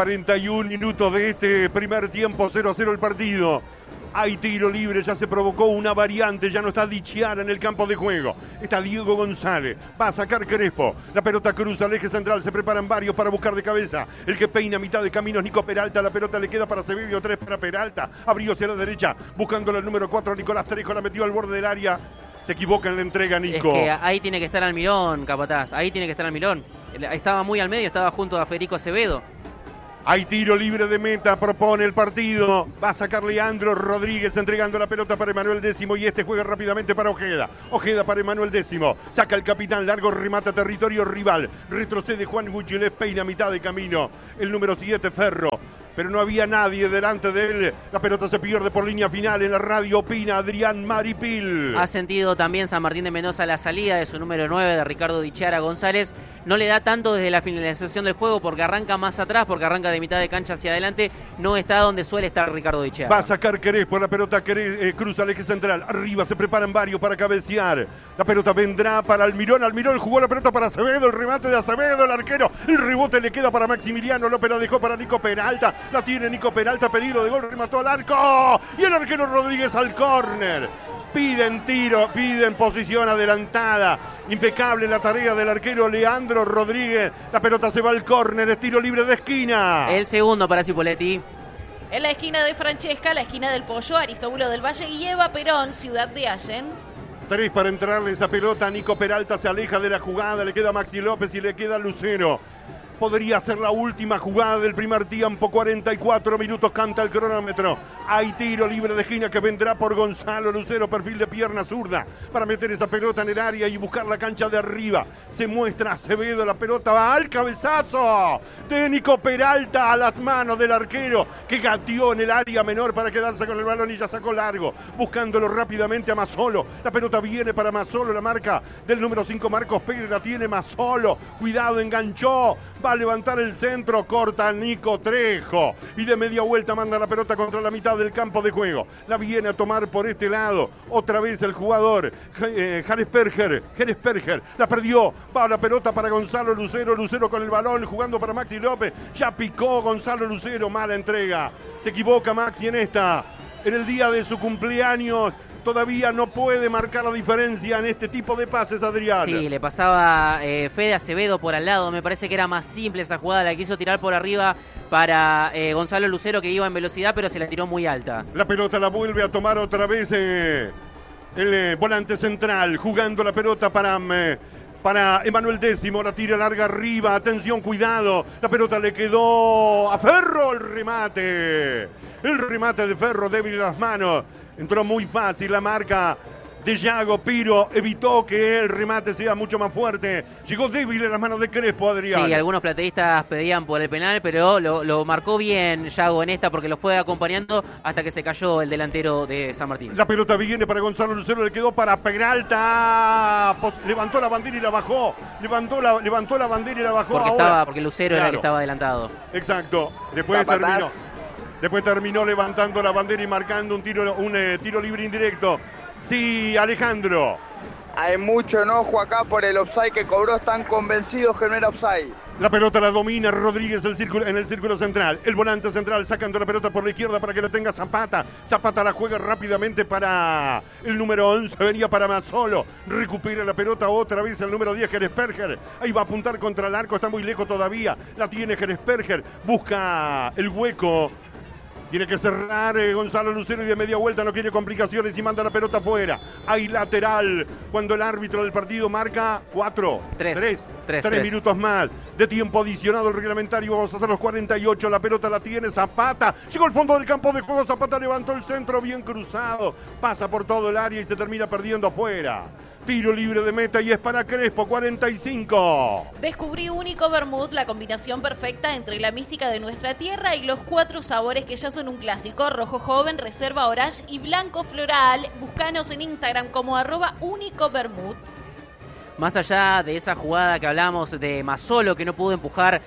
41 minutos de este primer tiempo, 0-0 el partido. Hay tiro libre, ya se provocó una variante, ya no está Dichiara en el campo de juego. Está Diego González, va a sacar Crespo. La pelota cruza al eje central, se preparan varios para buscar de cabeza. El que peina a mitad de camino es Nico Peralta, la pelota le queda para Sevilla, 3 para Peralta. Abrió hacia la derecha, buscándole el número 4, Nicolás Trejo, la metió al borde del área. Se equivoca en la entrega, Nico. Es que ahí tiene que estar Almirón, capataz, ahí tiene que estar Almirón. Estaba muy al medio, estaba junto a Federico Acevedo. Hay tiro libre de meta, propone el partido. Va a sacar Leandro Rodríguez entregando la pelota para Emanuel Décimo y este juega rápidamente para Ojeda. Ojeda para Emanuel Décimo. Saca el capitán, largo, remata territorio rival. Retrocede Juan Guchiles, peina a mitad de camino. El número 7, Ferro. Pero no había nadie delante de él. La pelota se pierde por línea final. En la radio opina Adrián Maripil. Ha sentido también San Martín de Mendoza la salida de su número 9, de Ricardo Dichiara González. No le da tanto desde la finalización del juego porque arranca más atrás, porque arranca de mitad de cancha hacia adelante. No está donde suele estar Ricardo Dichiara. Va a sacar Crespo, la pelota cruza al eje central. Arriba se preparan varios para cabecear. La pelota vendrá para Almirón. Almirón jugó la pelota para Acevedo. El remate de Acevedo, el arquero. El rebote le queda para Maximiliano López. La dejó para Nico Peralta. La tiene Nico Peralta, peligro de gol, remató al arco. Y el arquero Rodríguez al córner. Piden tiro, piden posición adelantada. Impecable la tarea del arquero Leandro Rodríguez. La pelota se va al córner, es tiro libre de esquina. El segundo para Cipoletti. En la esquina de Francesca, la esquina del Pollo, Aristóbulo del Valle y Eva Perón, Ciudad de Allen. 3 para entrarle esa pelota. Nico Peralta se aleja de la jugada. Le queda Maxi López y le queda Lucero. Podría ser la última jugada del primer tiempo. 44 minutos, canta el cronómetro. Hay tiro libre de esquina que vendrá por Gonzalo Lucero, perfil de pierna zurda, para meter esa pelota en el área y buscar la cancha de arriba. Se muestra Acevedo, la pelota va al cabezazo de Nico Peralta a las manos del arquero, que gateó en el área menor para quedarse con el balón y ya sacó largo, buscándolo rápidamente a Mazzolo. La pelota viene para Mazzolo, la marca del número 5 Marcos Pérez, la tiene Mazzolo. Cuidado, enganchó. Va a levantar el centro, corta Nico Trejo y de media vuelta manda la pelota contra la mitad del campo de juego. La viene a tomar por este lado otra vez el jugador Jerez-Perger. La perdió, va la pelota para Gonzalo Lucero. Lucero con el balón jugando para Maxi López. Ya picó Gonzalo Lucero, mala entrega. Se equivoca Maxi en esta. En el día de su cumpleaños todavía no puede marcar la diferencia en este tipo de pases, Adrián. Sí, le pasaba Fede Acevedo por al lado. Me parece que era más simple esa jugada. La quiso tirar por arriba para Gonzalo Lucero, que iba en velocidad, pero se la tiró muy alta. La pelota la vuelve a tomar otra vez el volante central, jugando la pelota para Emanuel Décimo. La tira larga arriba. Atención, cuidado. La pelota le quedó a Ferro. El remate de Ferro, débil en las manos. Entró muy fácil la marca de Yago. Piro evitó que el remate sea mucho más fuerte. Llegó débil en las manos de Crespo, Adrián. Sí, algunos plateístas pedían por el penal, pero lo marcó bien Yago en esta porque lo fue acompañando hasta que se cayó el delantero de San Martín. La pelota viene para Gonzalo Lucero, le quedó para Peralta. Levantó la bandera y la bajó. Levantó la bandera y la bajó. Porque Lucero era el que estaba adelantado. Exacto. Después terminó levantando la bandera y marcando un tiro libre indirecto. Sí, Alejandro. Hay mucho enojo acá por el offside que cobró. Están convencidos que no era offside. La pelota la domina Rodríguez en el círculo central. El volante central sacando la pelota por la izquierda para que la tenga Zapata. Zapata la juega rápidamente para el número 11. Venía para Mazzolo. Recupera la pelota otra vez el número 10, Jerez-Perger. Ahí va a apuntar contra el arco. Está muy lejos todavía. La tiene Jerez-Perger. Busca el hueco. Tiene que cerrar Gonzalo Lucero y de media vuelta no quiere complicaciones y manda la pelota afuera. Hay lateral cuando el árbitro del partido marca 3 minutos más de tiempo adicionado el reglamentario. Vamos a hacer los 48. La pelota la tiene Zapata. Llegó al fondo del campo de juego. Zapata levantó el centro bien cruzado. Pasa por todo el área y se termina perdiendo afuera. Tiro libre de meta y es para Crespo, 45. Descubrí Único Vermut, la combinación perfecta entre la mística de nuestra tierra y los 4 sabores que ya son un clásico: rojo joven, reserva orange y blanco floral. Búscanos en Instagram como @únicovermut. Más allá de esa jugada que hablamos de Mazzolo, que no pudo empujar